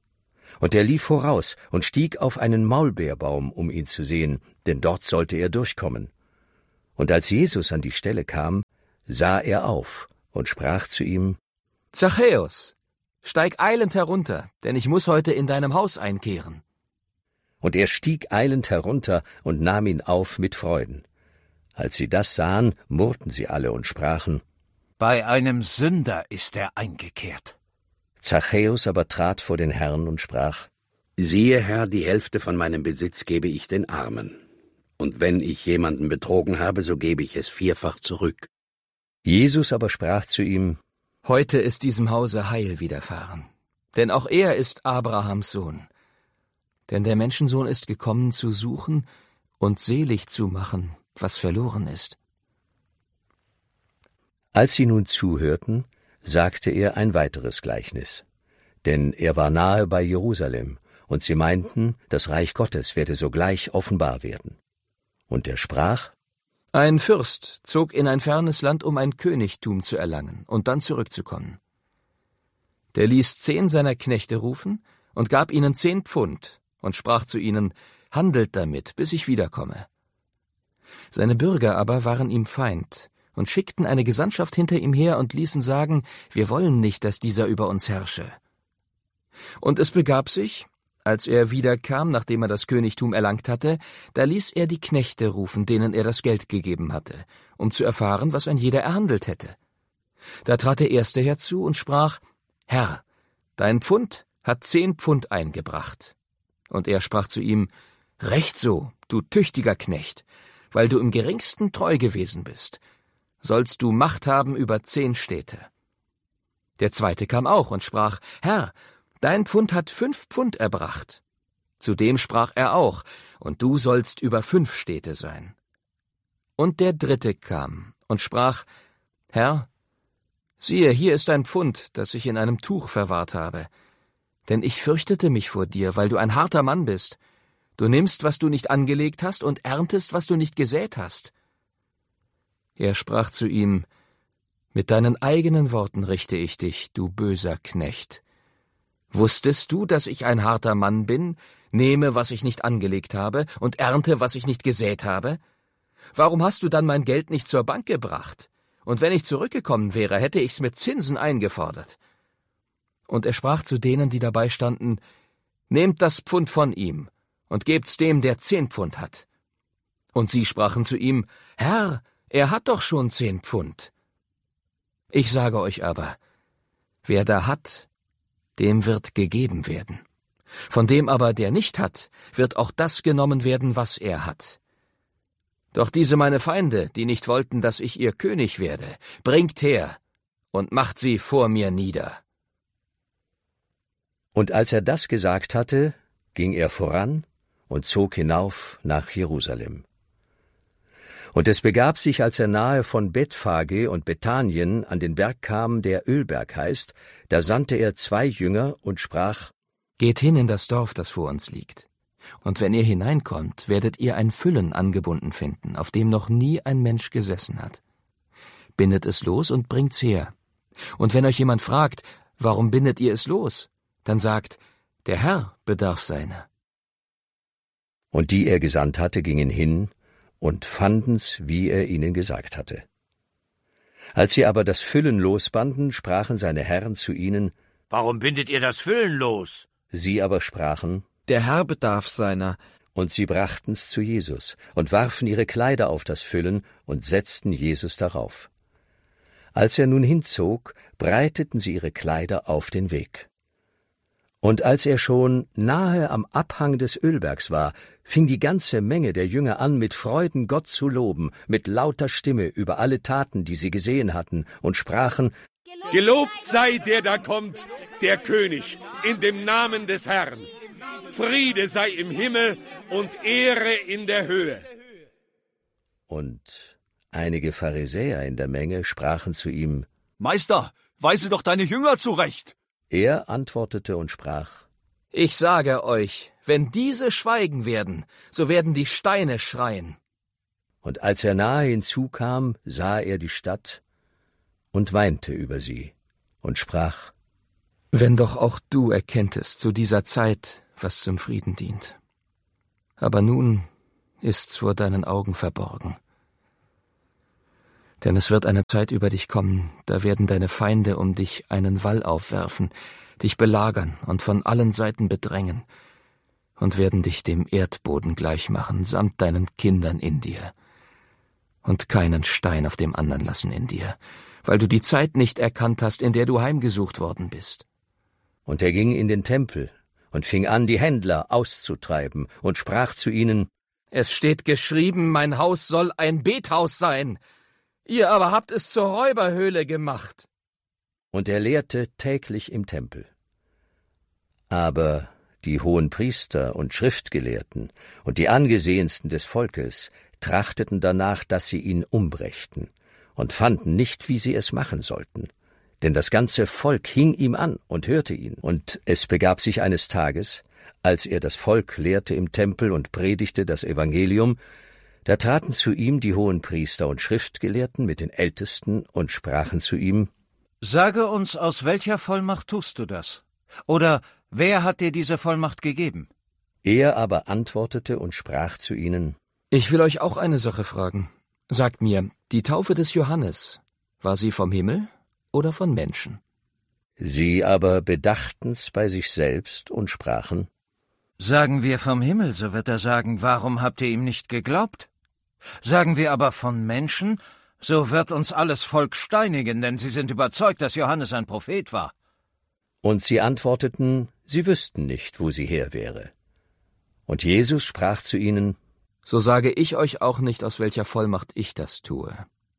Und er lief voraus und stieg auf einen Maulbeerbaum, um ihn zu sehen, denn dort sollte er durchkommen. Und als Jesus an die Stelle kam, sah er auf und sprach zu ihm: Zachäus, steig eilend herunter, denn ich muß heute in deinem Haus einkehren. Und er stieg eilend herunter und nahm ihn auf mit Freuden. Als sie das sahen, murrten sie alle und sprachen: Bei einem Sünder ist er eingekehrt. Zachäus aber trat vor den Herrn und sprach: Siehe, Herr, die Hälfte von meinem Besitz gebe ich den Armen. Und wenn ich jemanden betrogen habe, so gebe ich es 4-fach zurück. Jesus aber sprach zu ihm: Heute ist diesem Hause Heil widerfahren, denn auch er ist Abrahams Sohn. Denn der Menschensohn ist gekommen, zu suchen und selig zu machen, was verloren ist. Als sie nun zuhörten, sagte er ein weiteres Gleichnis. Denn er war nahe bei Jerusalem, und sie meinten, das Reich Gottes werde sogleich offenbar werden. Und er sprach: Ein Fürst zog in ein fernes Land, um ein Königtum zu erlangen und dann zurückzukommen. Der ließ 10 seiner Knechte rufen und gab ihnen 10 Pfund und sprach zu ihnen: Handelt damit, bis ich wiederkomme. Seine Bürger aber waren ihm Feind und schickten eine Gesandtschaft hinter ihm her und ließen sagen: Wir wollen nicht, dass dieser über uns herrsche. Und es begab sich, als er wiederkam, nachdem er das Königtum erlangt hatte, da ließ er die Knechte rufen, denen er das Geld gegeben hatte, um zu erfahren, was ein jeder erhandelt hätte. Da trat der Erste herzu und sprach: Herr, dein Pfund hat 10 Pfund eingebracht. Und er sprach zu ihm: Recht so, du tüchtiger Knecht, weil du im geringsten treu gewesen bist, sollst du Macht haben über 10 Städte. Der Zweite kam auch und sprach: Herr, dein Pfund hat 5 Pfund erbracht. Zudem sprach er auch: Und du sollst über 5 Städte sein. Und der Dritte kam und sprach: Herr, siehe, hier ist ein Pfund, das ich in einem Tuch verwahrt habe. Denn ich fürchtete mich vor dir, weil du ein harter Mann bist. Du nimmst, was du nicht angelegt hast, und erntest, was du nicht gesät hast. Er sprach zu ihm: Mit deinen eigenen Worten richte ich dich, du böser Knecht. Wusstest du, dass ich ein harter Mann bin, nehme, was ich nicht angelegt habe, und ernte, was ich nicht gesät habe? Warum hast du dann mein Geld nicht zur Bank gebracht? Und wenn ich zurückgekommen wäre, hätte ich's mit Zinsen eingefordert. Und er sprach zu denen, die dabei standen: Nehmt das Pfund von ihm und gebt's dem, der 10 Pfund hat. Und sie sprachen zu ihm: Herr, er hat doch schon 10 Pfund. Ich sage euch aber, wer da hat, dem wird gegeben werden. Von dem aber, der nicht hat, wird auch das genommen werden, was er hat. Doch diese meine Feinde, die nicht wollten, dass ich ihr König werde, bringt her und macht sie vor mir nieder. Und als er das gesagt hatte, ging er voran und zog hinauf nach Jerusalem. Und es begab sich, als er nahe von Bethphage und Bethanien an den Berg kam, der Ölberg heißt, da sandte er 2 Jünger und sprach: Geht hin in das Dorf, das vor uns liegt. Und wenn ihr hineinkommt, werdet ihr ein Füllen angebunden finden, auf dem noch nie ein Mensch gesessen hat. Bindet es los und bringt's her. Und wenn euch jemand fragt: Warum bindet ihr es los? Dann sagt: Der Herr bedarf seiner. Und die er gesandt hatte, gingen hin und fanden's, wie er ihnen gesagt hatte. Als sie aber das Füllen losbanden, sprachen seine Herren zu ihnen: Warum bindet ihr das Füllen los? Sie aber sprachen: Der Herr bedarf seiner. Und sie brachten's zu Jesus und warfen ihre Kleider auf das Füllen und setzten Jesus darauf. Als er nun hinzog, breiteten sie ihre Kleider auf den Weg. Und als er schon nahe am Abhang des Ölbergs war, fing die ganze Menge der Jünger an, mit Freuden Gott zu loben, mit lauter Stimme über alle Taten, die sie gesehen hatten, und sprachen: Gelobt sei der da kommt, der König, in dem Namen des Herrn. Friede sei im Himmel und Ehre in der Höhe. Und einige Pharisäer in der Menge sprachen zu ihm: Meister, weise doch deine Jünger zurecht. Er antwortete und sprach: Ich sage euch, wenn diese schweigen werden, so werden die Steine schreien. Und als er nahe hinzukam, sah er die Stadt und weinte über sie und sprach: Wenn doch auch du erkenntest zu dieser Zeit, was zum Frieden dient. Aber nun ist's vor deinen Augen verborgen. Denn es wird eine Zeit über dich kommen, da werden deine Feinde um dich einen Wall aufwerfen, dich belagern und von allen Seiten bedrängen und werden dich dem Erdboden gleichmachen, samt deinen Kindern in dir, und keinen Stein auf dem anderen lassen in dir, weil du die Zeit nicht erkannt hast, in der du heimgesucht worden bist. Und er ging in den Tempel und fing an, die Händler auszutreiben und sprach zu ihnen: Es steht geschrieben, mein Haus soll ein Bethaus sein. Ihr aber habt es zur Räuberhöhle gemacht. Und er lehrte täglich im Tempel. Aber die Hohenpriester und Schriftgelehrten und die Angesehensten des Volkes trachteten danach, dass sie ihn umbrächten, und fanden nicht, wie sie es machen sollten. Denn das ganze Volk hing ihm an und hörte ihn. Und es begab sich eines Tages, als er das Volk lehrte im Tempel und predigte das Evangelium, da traten zu ihm die Hohenpriester und Schriftgelehrten mit den Ältesten und sprachen zu ihm: Sage uns, aus welcher Vollmacht tust du das? Oder wer hat dir diese Vollmacht gegeben? Er aber antwortete und sprach zu ihnen: Ich will euch auch eine Sache fragen. Sagt mir, die Taufe des Johannes, war sie vom Himmel oder von Menschen? Sie aber bedachten's bei sich selbst und sprachen: Sagen wir vom Himmel, so wird er sagen, warum habt ihr ihm nicht geglaubt? Sagen wir aber von Menschen, so wird uns alles Volk steinigen, denn sie sind überzeugt, dass Johannes ein Prophet war. Und sie antworteten, sie wüssten nicht, wo sie her wäre. Und Jesus sprach zu ihnen: So sage ich euch auch nicht, aus welcher Vollmacht ich das tue.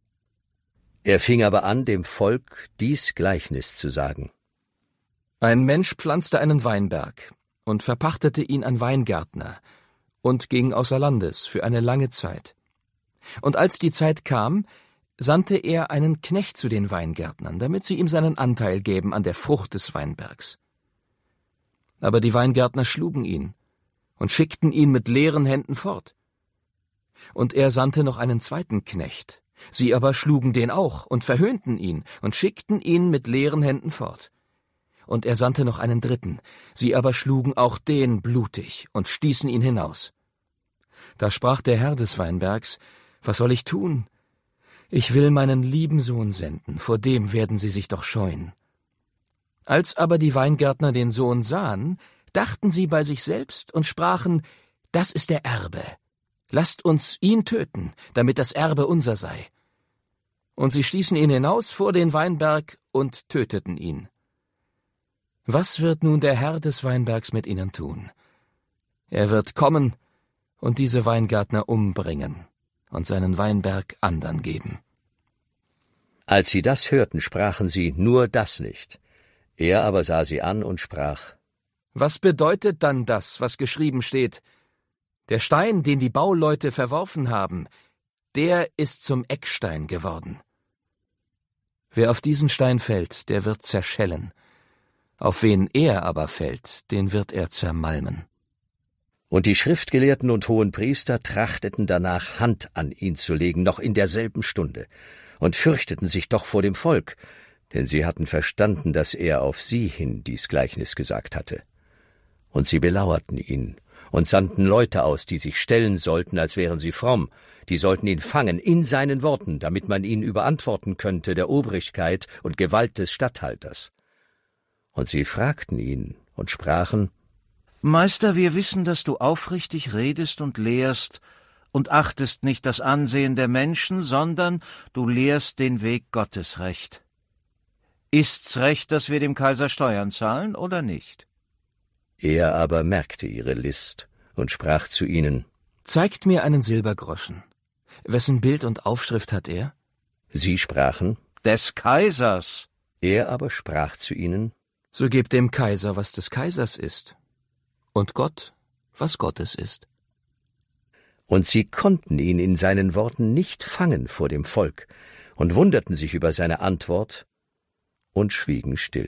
Er fing aber an, dem Volk dies Gleichnis zu sagen. Ein Mensch pflanzte einen Weinberg und verpachtete ihn an Weingärtner und ging außer Landes für eine lange Zeit. Und als die Zeit kam, sandte er einen Knecht zu den Weingärtnern, damit sie ihm seinen Anteil geben an der Frucht des Weinbergs. Aber die Weingärtner schlugen ihn und schickten ihn mit leeren Händen fort. Und er sandte noch einen zweiten Knecht. Sie aber schlugen den auch und verhöhnten ihn und schickten ihn mit leeren Händen fort. Und er sandte noch einen dritten. Sie aber schlugen auch den blutig und stießen ihn hinaus. Da sprach der Herr des Weinbergs: Was soll ich tun? Ich will meinen lieben Sohn senden, vor dem werden sie sich doch scheuen. Als aber die Weingärtner den Sohn sahen, dachten sie bei sich selbst und sprachen: Das ist der Erbe. Lasst uns ihn töten, damit das Erbe unser sei. Und sie stießen ihn hinaus vor den Weinberg und töteten ihn. Was wird nun der Herr des Weinbergs mit ihnen tun? Er wird kommen und diese Weingärtner umbringen und seinen Weinberg andern geben. Als sie das hörten, sprachen sie nur das nicht. Er aber sah sie an und sprach: Was bedeutet dann das, was geschrieben steht? Der Stein, den die Bauleute verworfen haben, der ist zum Eckstein geworden. Wer auf diesen Stein fällt, der wird zerschellen. Auf wen er aber fällt, den wird er zermalmen. Und die Schriftgelehrten und Hohenpriester trachteten danach, Hand an ihn zu legen, noch in derselben Stunde, und fürchteten sich doch vor dem Volk, denn sie hatten verstanden, dass er auf sie hin dies Gleichnis gesagt hatte. Und sie belauerten ihn und sandten Leute aus, die sich stellen sollten, als wären sie fromm, die sollten ihn fangen in seinen Worten, damit man ihn überantworten könnte der Obrigkeit und Gewalt des Statthalters. Und sie fragten ihn und sprachen: Meister, wir wissen, dass du aufrichtig redest und lehrst und achtest nicht das Ansehen der Menschen, sondern du lehrst den Weg Gottes recht. Ist's recht, dass wir dem Kaiser Steuern zahlen oder nicht? Er aber merkte ihre List und sprach zu ihnen: Zeigt mir einen Silbergroschen. Wessen Bild und Aufschrift hat er? Sie sprachen: Des Kaisers. Er aber sprach zu ihnen: So gebt dem Kaiser, was des Kaisers ist, und Gott, was Gottes ist. Und sie konnten ihn in seinen Worten nicht fangen vor dem Volk und wunderten sich über seine Antwort und schwiegen still.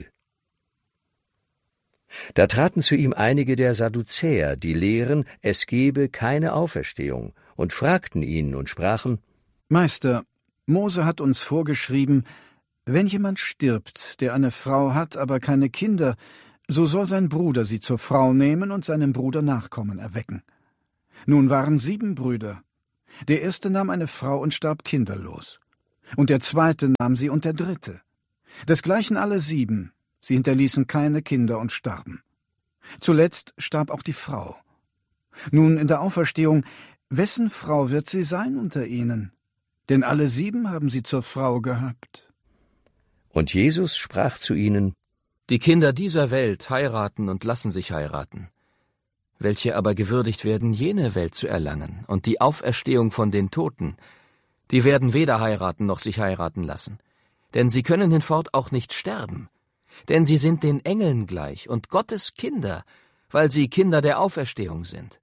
Da traten zu ihm einige der Sadduzäer, die lehren, es gebe keine Auferstehung, und fragten ihn und sprachen: Meister, Mose hat uns vorgeschrieben, Wenn jemand stirbt, der eine Frau hat, aber keine Kinder, so soll sein Bruder sie zur Frau nehmen und seinem Bruder Nachkommen erwecken. Nun waren 7 Brüder. Der erste nahm eine Frau und starb kinderlos. Und der zweite nahm sie und der dritte. Desgleichen alle 7. Sie hinterließen keine Kinder und starben. Zuletzt starb auch die Frau. Nun in der Auferstehung, wessen Frau wird sie sein unter ihnen? Denn alle 7 haben sie zur Frau gehabt. Und Jesus sprach zu ihnen: Die Kinder dieser Welt heiraten und lassen sich heiraten. Welche aber gewürdigt werden, jene Welt zu erlangen und die Auferstehung von den Toten, die werden weder heiraten noch sich heiraten lassen. Denn sie können hinfort auch nicht sterben. Denn sie sind den Engeln gleich und Gottes Kinder, weil sie Kinder der Auferstehung sind.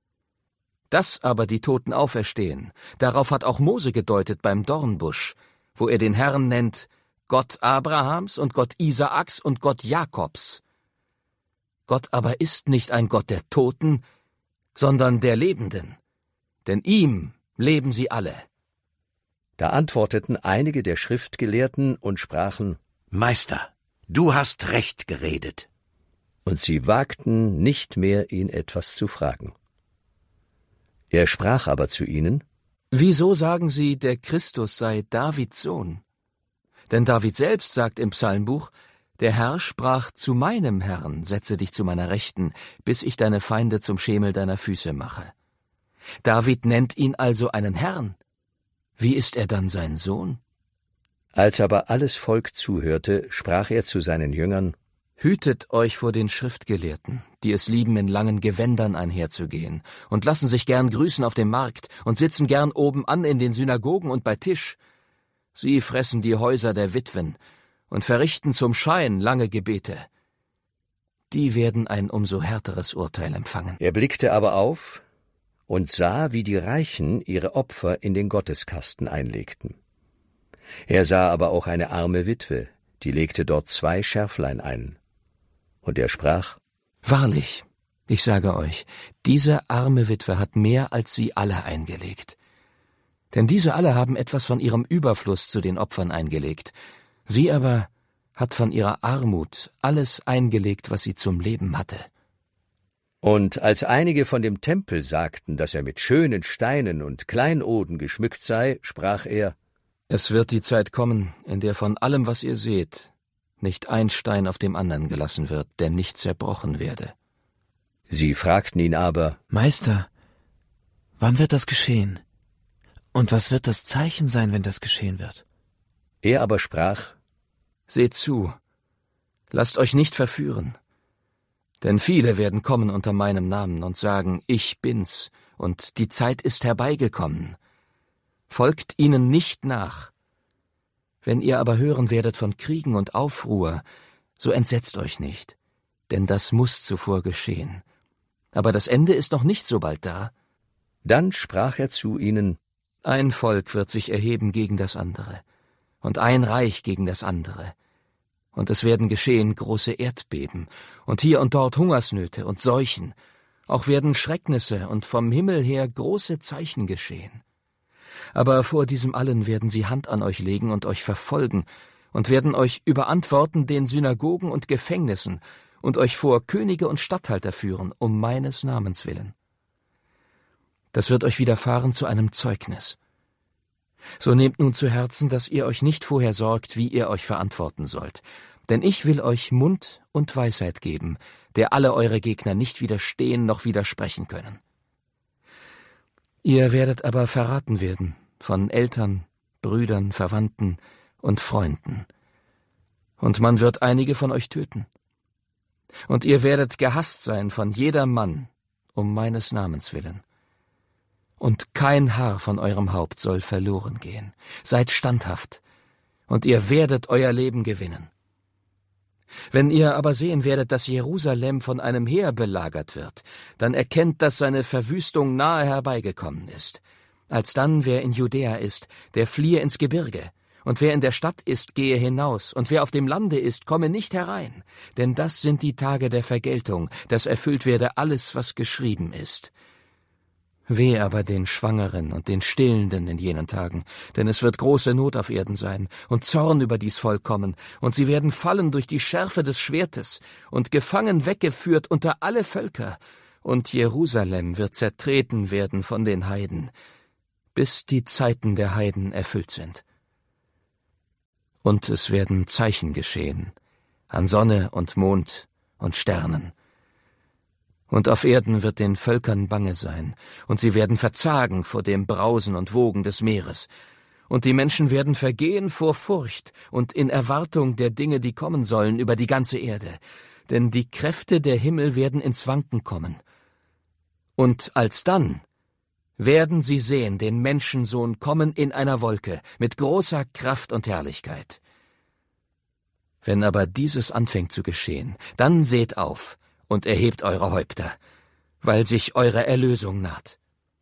Dass aber die Toten auferstehen, darauf hat auch Mose gedeutet beim Dornbusch, wo er den Herrn nennt Gott Abrahams und Gott Isaaks und Gott Jakobs. Gott aber ist nicht ein Gott der Toten, sondern der Lebenden, denn ihm leben sie alle. Da antworteten einige der Schriftgelehrten und sprachen: Meister, du hast recht geredet. Und sie wagten nicht mehr, ihn etwas zu fragen. Er sprach aber zu ihnen: Wieso sagen sie, der Christus sei Davids Sohn? Denn David selbst sagt im Psalmbuch: Der Herr sprach zu meinem Herrn, setze dich zu meiner Rechten, bis ich deine Feinde zum Schemel deiner Füße mache. David nennt ihn also einen Herrn. Wie ist er dann sein Sohn? Als aber alles Volk zuhörte, sprach er zu seinen Jüngern: Hütet euch vor den Schriftgelehrten, die es lieben, in langen Gewändern einherzugehen, und lassen sich gern grüßen auf dem Markt und sitzen gern oben an in den Synagogen und bei Tisch. Sie fressen die Häuser der Witwen und verrichten zum Schein lange Gebete. Die werden ein umso härteres Urteil empfangen. Er blickte aber auf und sah, wie die Reichen ihre Opfer in den Gotteskasten einlegten. Er sah aber auch eine arme Witwe, die legte dort 2 Scherflein ein. Und er sprach: Wahrlich, ich sage euch, diese arme Witwe hat mehr als sie alle eingelegt. Denn diese alle haben etwas von ihrem Überfluss zu den Opfern eingelegt. Sie aber hat von ihrer Armut alles eingelegt, was sie zum Leben hatte. Und als einige von dem Tempel sagten, dass er mit schönen Steinen und Kleinoden geschmückt sei, sprach er: Es wird die Zeit kommen, in der von allem, was ihr seht, nicht ein Stein auf dem anderen gelassen wird, der nicht zerbrochen werde. Sie fragten ihn aber: Meister, wann wird das geschehen? Und was wird das Zeichen sein, wenn das geschehen wird? Er aber sprach: Seht zu, lasst euch nicht verführen. Denn viele werden kommen unter meinem Namen und sagen, ich bin's, und die Zeit ist herbeigekommen. Folgt ihnen nicht nach. Wenn ihr aber hören werdet von Kriegen und Aufruhr, so entsetzt euch nicht, denn das muss zuvor geschehen. Aber das Ende ist noch nicht so bald da. Dann sprach er zu ihnen: Ein Volk wird sich erheben gegen das andere, und ein Reich gegen das andere. Und es werden geschehen große Erdbeben, und hier und dort Hungersnöte und Seuchen. Auch werden Schrecknisse und vom Himmel her große Zeichen geschehen. Aber vor diesem allen werden sie Hand an euch legen und euch verfolgen und werden euch überantworten den Synagogen und Gefängnissen und euch vor Könige und Statthalter führen, um meines Namens willen. Das wird euch widerfahren zu einem Zeugnis. So nehmt nun zu Herzen, dass ihr euch nicht vorher sorgt, wie ihr euch verantworten sollt. Denn ich will euch Mund und Weisheit geben, der alle eure Gegner nicht widerstehen noch widersprechen können. Ihr werdet aber verraten werden von Eltern, Brüdern, Verwandten und Freunden. Und man wird einige von euch töten. Und ihr werdet gehasst sein von jeder Mann, um meines Namens willen. Und kein Haar von eurem Haupt soll verloren gehen. Seid standhaft, und ihr werdet euer Leben gewinnen. Wenn ihr aber sehen werdet, dass Jerusalem von einem Heer belagert wird, dann erkennt, dass seine Verwüstung nahe herbeigekommen ist. Alsdann, wer in Judäa ist, der fliehe ins Gebirge, und wer in der Stadt ist, gehe hinaus, und wer auf dem Lande ist, komme nicht herein, denn das sind die Tage der Vergeltung, dass erfüllt werde alles, was geschrieben ist. Weh aber den Schwangeren und den Stillenden in jenen Tagen, denn es wird große Not auf Erden sein und Zorn über dies Volk kommen, und sie werden fallen durch die Schärfe des Schwertes und gefangen weggeführt unter alle Völker, und Jerusalem wird zertreten werden von den Heiden, bis die Zeiten der Heiden erfüllt sind. Und es werden Zeichen geschehen, an Sonne und Mond und Sternen. Und auf Erden wird den Völkern bange sein, und sie werden verzagen vor dem Brausen und Wogen des Meeres. Und die Menschen werden vergehen vor Furcht und in Erwartung der Dinge, die kommen sollen über die ganze Erde. Denn die Kräfte der Himmel werden ins Wanken kommen. Und alsdann werden sie sehen den Menschensohn kommen in einer Wolke mit großer Kraft und Herrlichkeit. Wenn aber dieses anfängt zu geschehen, dann seht auf und erhebt eure Häupter, weil sich eure Erlösung naht.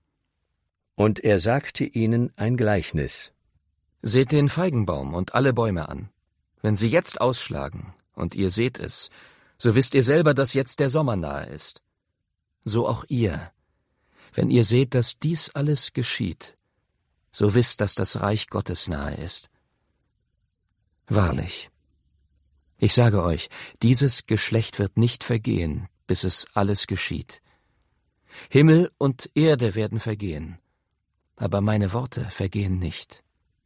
Und er sagte ihnen ein Gleichnis. Seht den Feigenbaum und alle Bäume an. Wenn sie jetzt ausschlagen, und ihr seht es, so wisst ihr selber, dass jetzt der Sommer nahe ist. So auch ihr. Wenn ihr seht, dass dies alles geschieht, so wisst, dass das Reich Gottes nahe ist. Wahrlich, ich sage euch, dieses Geschlecht wird nicht vergehen, bis es alles geschieht. Himmel und Erde werden vergehen, aber meine Worte vergehen nicht.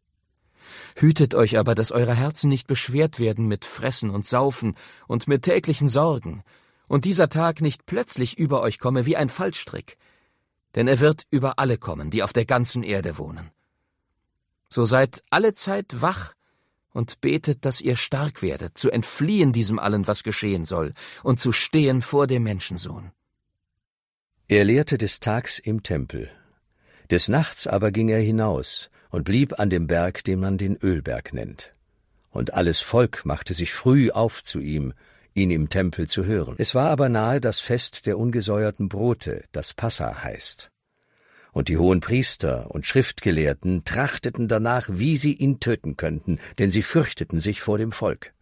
Hütet euch aber, dass eure Herzen nicht beschwert werden mit Fressen und Saufen und mit täglichen Sorgen, und dieser Tag nicht plötzlich über euch komme wie ein Fallstrick, denn er wird über alle kommen, die auf der ganzen Erde wohnen. So seid allezeit wach und betet, dass ihr stark werdet, zu entfliehen diesem allen, was geschehen soll, und zu stehen vor dem Menschensohn. Er lehrte des Tags im Tempel. Des Nachts aber ging er hinaus und blieb an dem Berg, den man den Ölberg nennt. Und alles Volk machte sich früh auf zu ihm, ihn im Tempel zu hören. Es war aber nahe das Fest der ungesäuerten Brote, das Passa heißt. Und die Hohenpriester und Schriftgelehrten trachteten danach, wie sie ihn töten könnten, denn sie fürchteten sich vor dem Volk.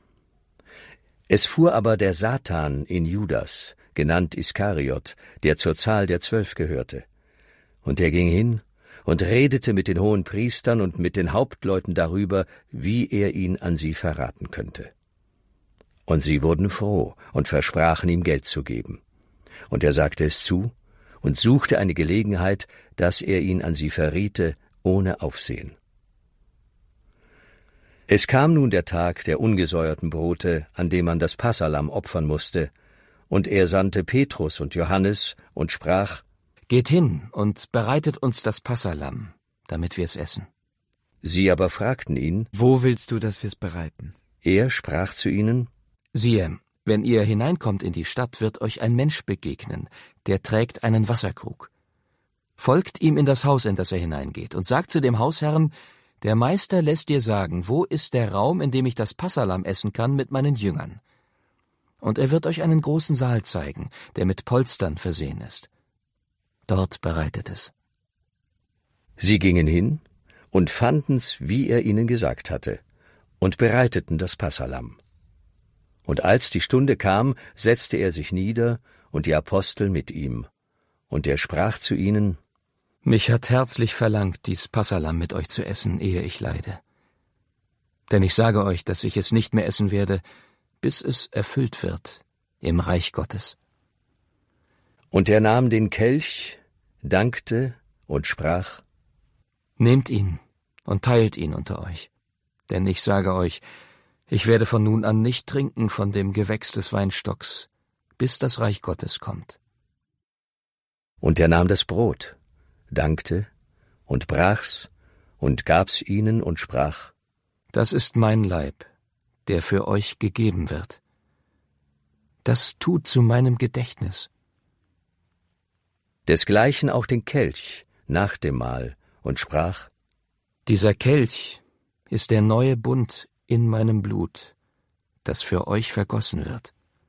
Es fuhr aber der Satan in Judas, genannt Iskariot, der zur Zahl der 12 gehörte. Und er ging hin und redete mit den Hohenpriestern und mit den Hauptleuten darüber, wie er ihn an sie verraten könnte. Und sie wurden froh und versprachen ihm Geld zu geben. Und er sagte es zu und suchte eine Gelegenheit, dass er ihn an sie verriete, ohne Aufsehen. Es kam nun der Tag der ungesäuerten Brote, an dem man das Passalamm opfern musste, und er sandte Petrus und Johannes und sprach: Geht hin und bereitet uns das Passalamm, damit wir es essen. Sie aber fragten ihn: Wo willst du, dass wir es bereiten? Er sprach zu ihnen: Siehe, wenn ihr hineinkommt in die Stadt, wird euch ein Mensch begegnen, der trägt einen Wasserkrug. Folgt ihm in das Haus, in das er hineingeht, und sagt zu dem Hausherrn: Der Meister lässt dir sagen, wo ist der Raum, in dem ich das Passalamm essen kann mit meinen Jüngern. Und er wird euch einen großen Saal zeigen, der mit Polstern versehen ist. Dort bereitet es. Sie gingen hin und fanden's, wie er ihnen gesagt hatte, und bereiteten das Passalamm. Und als die Stunde kam, setzte er sich nieder und die Apostel mit ihm. Und er sprach zu ihnen: Mich hat herzlich verlangt, dies Passalamm mit euch zu essen, ehe ich leide. Denn ich sage euch, dass ich es nicht mehr essen werde, bis es erfüllt wird im Reich Gottes. Und er nahm den Kelch, dankte und sprach: Nehmt ihn und teilt ihn unter euch. Denn ich sage euch, ich werde von nun an nicht trinken von dem Gewächs des Weinstocks, bis das Reich Gottes kommt. Und er nahm das Brot, dankte und brach's und gab's ihnen und sprach: Das ist mein Leib, der für euch gegeben wird. Das tut zu meinem Gedächtnis. Desgleichen auch den Kelch nach dem Mahl und sprach: Dieser Kelch ist der neue Bund in meinem Blut, das für euch vergossen wird.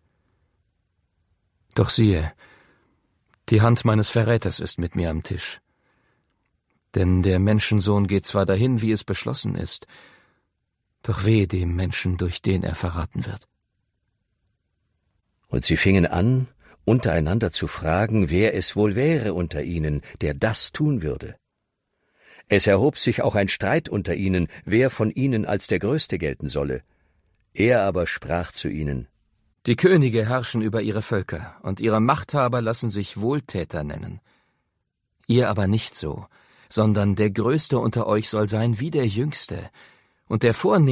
Doch siehe, die Hand meines Verräters ist mit mir am Tisch. Denn der Menschensohn geht zwar dahin, wie es beschlossen ist, doch wehe dem Menschen, durch den er verraten wird. Und sie fingen an untereinander zu fragen, wer es wohl wäre unter ihnen, der das tun würde. Es erhob sich auch ein Streit unter ihnen, wer von ihnen als der Größte gelten solle. Er aber sprach zu ihnen: Die Könige herrschen über ihre Völker, und ihre Machthaber lassen sich Wohltäter nennen. Ihr aber nicht so, sondern der Größte unter euch soll sein wie der Jüngste, und der Vornehmste